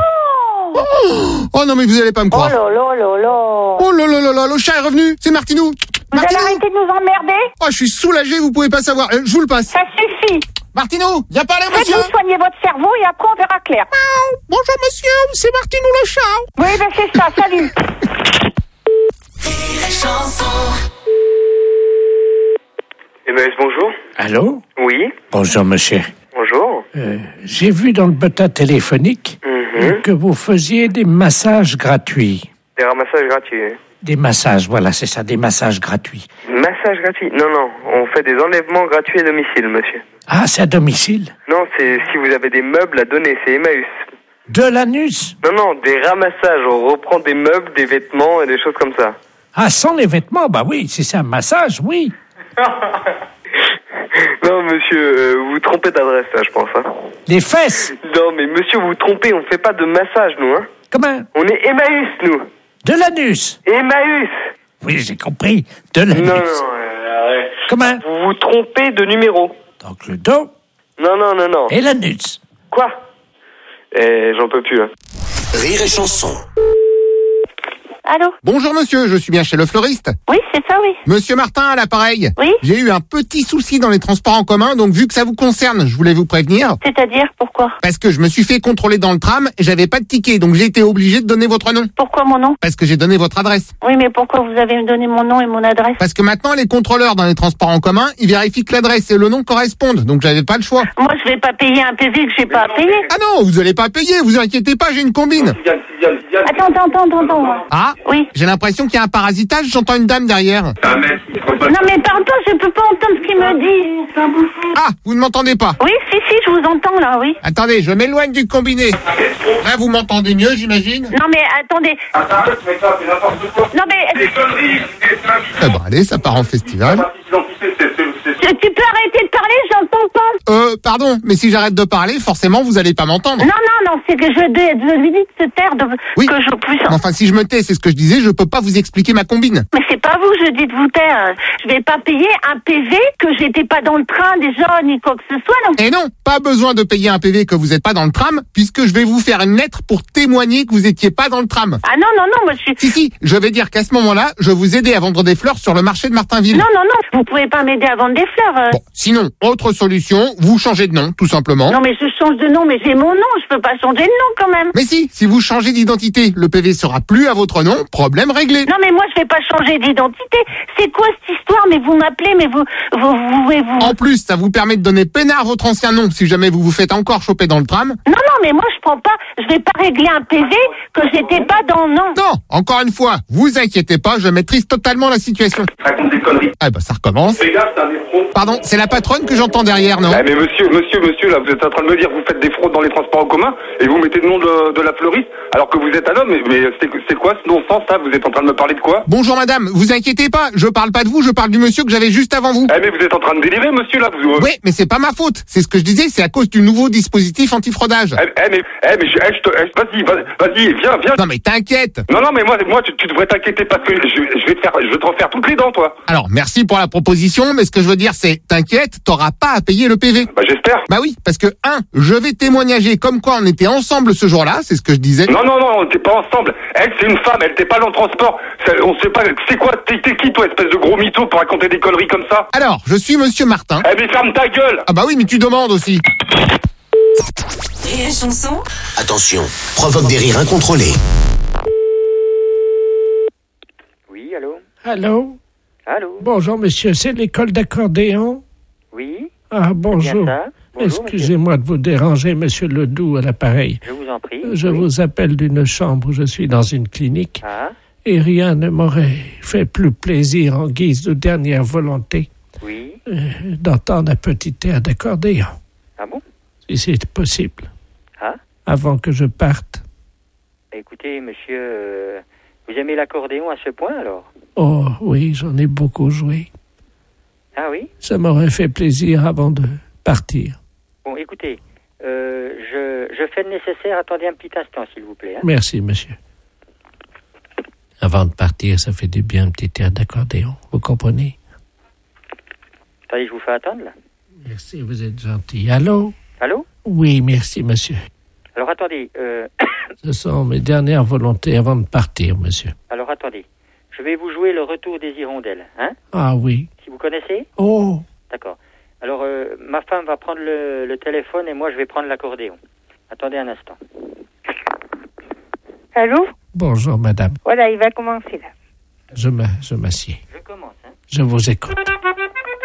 Oh non mais vous allez pas me croire.
Oh là là là là.
Oh là là là là, le chat est revenu. C'est Martinou.
Vous allez arrêter de nous emmerder?
Oh, je suis soulagé, vous pouvez pas savoir. Je vous le passe.
Ça suffit.
Martinou, viens parler, monsieur.
Faites-vous soigner votre cerveau et après on verra clair.
Bonjour, monsieur, c'est Martinou le chat.
Oui, ben c'est ça, salut.
MS, bonjour.
Allô?
Oui.
Bonjour, monsieur.
Bonjour.
J'ai vu dans le bottin téléphonique que vous faisiez des massages gratuits.
Des ramassages gratuits.
Des massages, voilà, c'est ça, des massages gratuits.
Massages gratuits? Non, on fait des enlèvements gratuits à domicile, monsieur.
Ah, c'est à domicile?
Non, c'est si vous avez des meubles à donner, c'est Emmaüs.
De l'anus?
Non, des ramassages, on reprend des meubles, des vêtements et des choses comme ça.
Ah, sans les vêtements, bah oui, si c'est un massage, oui.
Non, monsieur, vous vous trompez d'adresse, là, je pense. Hein.
Les fesses?
Non, mais monsieur, vous vous trompez, on fait pas de massage, nous. Hein.
Comment?
On est Emmaüs, nous.
De l'anus?
Emmaüs.
Oui, j'ai compris. De l'anus.
Non,
comment?
Vous vous trompez de numéro.
Donc le dos?
Non.
Et l'anus?
Quoi? J'en peux plus. Hein.
Rire et chanson.
Allô?
Bonjour monsieur, je suis bien chez le fleuriste.
Oui, c'est ça, oui.
Monsieur Martin à l'appareil.
Oui.
J'ai eu un petit souci dans les transports en commun, donc vu que ça vous concerne, je voulais vous prévenir.
C'est-à-dire, pourquoi?
Parce que je me suis fait contrôler dans le tram et j'avais pas de ticket, donc j'ai été obligé de donner votre nom.
Pourquoi mon nom?
Parce que j'ai donné votre adresse.
Oui, mais pourquoi vous avez donné mon nom et mon adresse?
Parce que maintenant, les contrôleurs dans les transports en commun, ils vérifient que l'adresse et le nom correspondent, donc j'avais pas le choix.
Moi, je vais pas payer un PV que j'ai pas à payer.
Ah non, vous allez pas payer, vous inquiétez pas, j'ai une combine.
Attends.
Ah?
Oui.
J'ai l'impression qu'il y a un parasitage, j'entends une dame derrière.
Non, mais pardon, je peux pas entendre ce qu'il me dit.
Ah, vous ne m'entendez pas?
Oui, si, je vous entends, là, oui.
Attendez, je m'éloigne du combiné. Là, vous m'entendez mieux, j'imagine?
Non, mais attendez. Non, mais...
Ah bon, allez, ça part en festival.
Tu peux arrêter de parler, j'entends pas.
Pardon, mais si j'arrête de parler, forcément, vous allez pas m'entendre.
Non, c'est que je lui dis de se taire,
oui.
Que je puisse...
Enfin, si je me tais, c'est ce que je disais, je peux pas vous expliquer ma combine.
Mais c'est pas vous, je dis de vous taire. Je vais pas payer un PV que j'étais pas dans le train déjà, ni quoi que ce soit, non.
Et non, pas besoin de payer un PV que vous êtes pas dans le tram, puisque je vais vous faire une lettre pour témoigner que vous étiez pas dans le tram.
Ah non, moi je suis...
Si, je vais dire qu'à ce moment-là, je vous aidais à vendre des fleurs sur le marché de Martinville.
Non, vous pouvez pas m'aider à vendre des fleurs.
Bon, sinon, autre solution, vous changez de nom, tout simplement.
Non, mais je change de nom, mais j'ai mon nom, je peux pas changer de nom quand même.
Mais si vous changez d'identité, le PV sera plus à votre nom, problème réglé.
Non, mais moi je vais pas changer d'identité. C'est quoi cette histoire? Mais vous m'appelez, mais vous...
En plus, ça vous permet de donner peinard votre ancien nom, si jamais vous vous faites encore choper dans le tram.
Non, mais moi je prends pas, je vais pas régler un PV que j'étais pas dans le nom.
Non, encore une fois, vous inquiétez pas, je maîtrise totalement la situation.
Raconte des conneries.
Ah bah ça recommence.
Fais gaffe, t'as des fraudes.
Pardon, c'est la patronne que j'entends derrière, non?
Mais monsieur, là, vous êtes en train de me dire que vous faites des fraudes dans les transports en commun et vous mettez le nom de la fleuriste alors que vous êtes un homme. Mais c'est quoi ce non-sens, ça? Vous êtes en train de me parler de quoi?
Bonjour madame, vous inquiétez pas, je parle pas de vous, je parle du monsieur que j'avais juste avant vous.
Mais vous êtes en train de délirer, monsieur, là.
Oui, mais c'est pas ma faute. C'est ce que je disais, c'est à cause du nouveau dispositif antifraudage.
Vas-y, viens.
Non mais t'inquiète.
Non, mais moi, tu devrais t'inquiéter parce que je vais te refaire toutes les dents, toi.
Alors, merci pour la proposition, mais ce que je veux dire, c'est, t'inquiète, t'auras pas à payer le PV.
Bah, j'espère.
Bah oui, parce que, je vais témoignager comme quoi on était ensemble ce jour-là, c'est ce que je disais.
Non, on était pas ensemble. Elle, c'est une femme, elle était pas dans le transport. On sait pas, c'est quoi, t'es qui, toi, espèce de gros mytho pour raconter des conneries comme ça?
Alors, je suis monsieur Martin.
Mais ferme ta gueule!
Ah bah oui, mais tu demandes aussi.
Et la chanson?
Attention, provoque des rires incontrôlés.
Oui, allô?
Allô?
Allô?
Bonjour, monsieur, c'est l'école d'accordéon?
Oui.
Ah, bonjour.
Bonjour.
Excusez-moi de vous déranger, monsieur Ledoux, à l'appareil.
Je vous en prie.
Je vous appelle d'une chambre où je suis dans une clinique.
Ah.
Et rien ne m'aurait fait plus plaisir en guise de dernière volonté.
Oui.
D'entendre un petit air d'accordéon.
Ah bon?
Si c'est possible.
Ah.
Avant que je parte.
Écoutez, monsieur, vous aimez l'accordéon à ce point, alors?
Oh, oui, j'en ai beaucoup joué.
Ah oui?
Ça m'aurait fait plaisir avant de partir.
Bon, écoutez, je fais le nécessaire. Attendez un petit instant, s'il vous plaît. Hein?
Merci, monsieur. Avant de partir, ça fait du bien un petit air d'accordéon. Vous comprenez?
Attendez, je vous fais attendre, là.
Merci, vous êtes gentil. Allô?
Allô?
Oui, merci, monsieur.
Alors, attendez.
Ce sont mes dernières volontés avant de partir, monsieur.
Alors, attendez. Je vais vous jouer le retour des hirondelles, hein?
Ah oui.
Si vous connaissez?
Oh!
D'accord. Alors, ma femme va prendre le téléphone et moi, je vais prendre l'accordéon. Attendez un instant.
Allô?
Bonjour, madame.
Voilà, il va commencer, là.
Je m'assieds.
Je commence, hein?
Je vous écoute.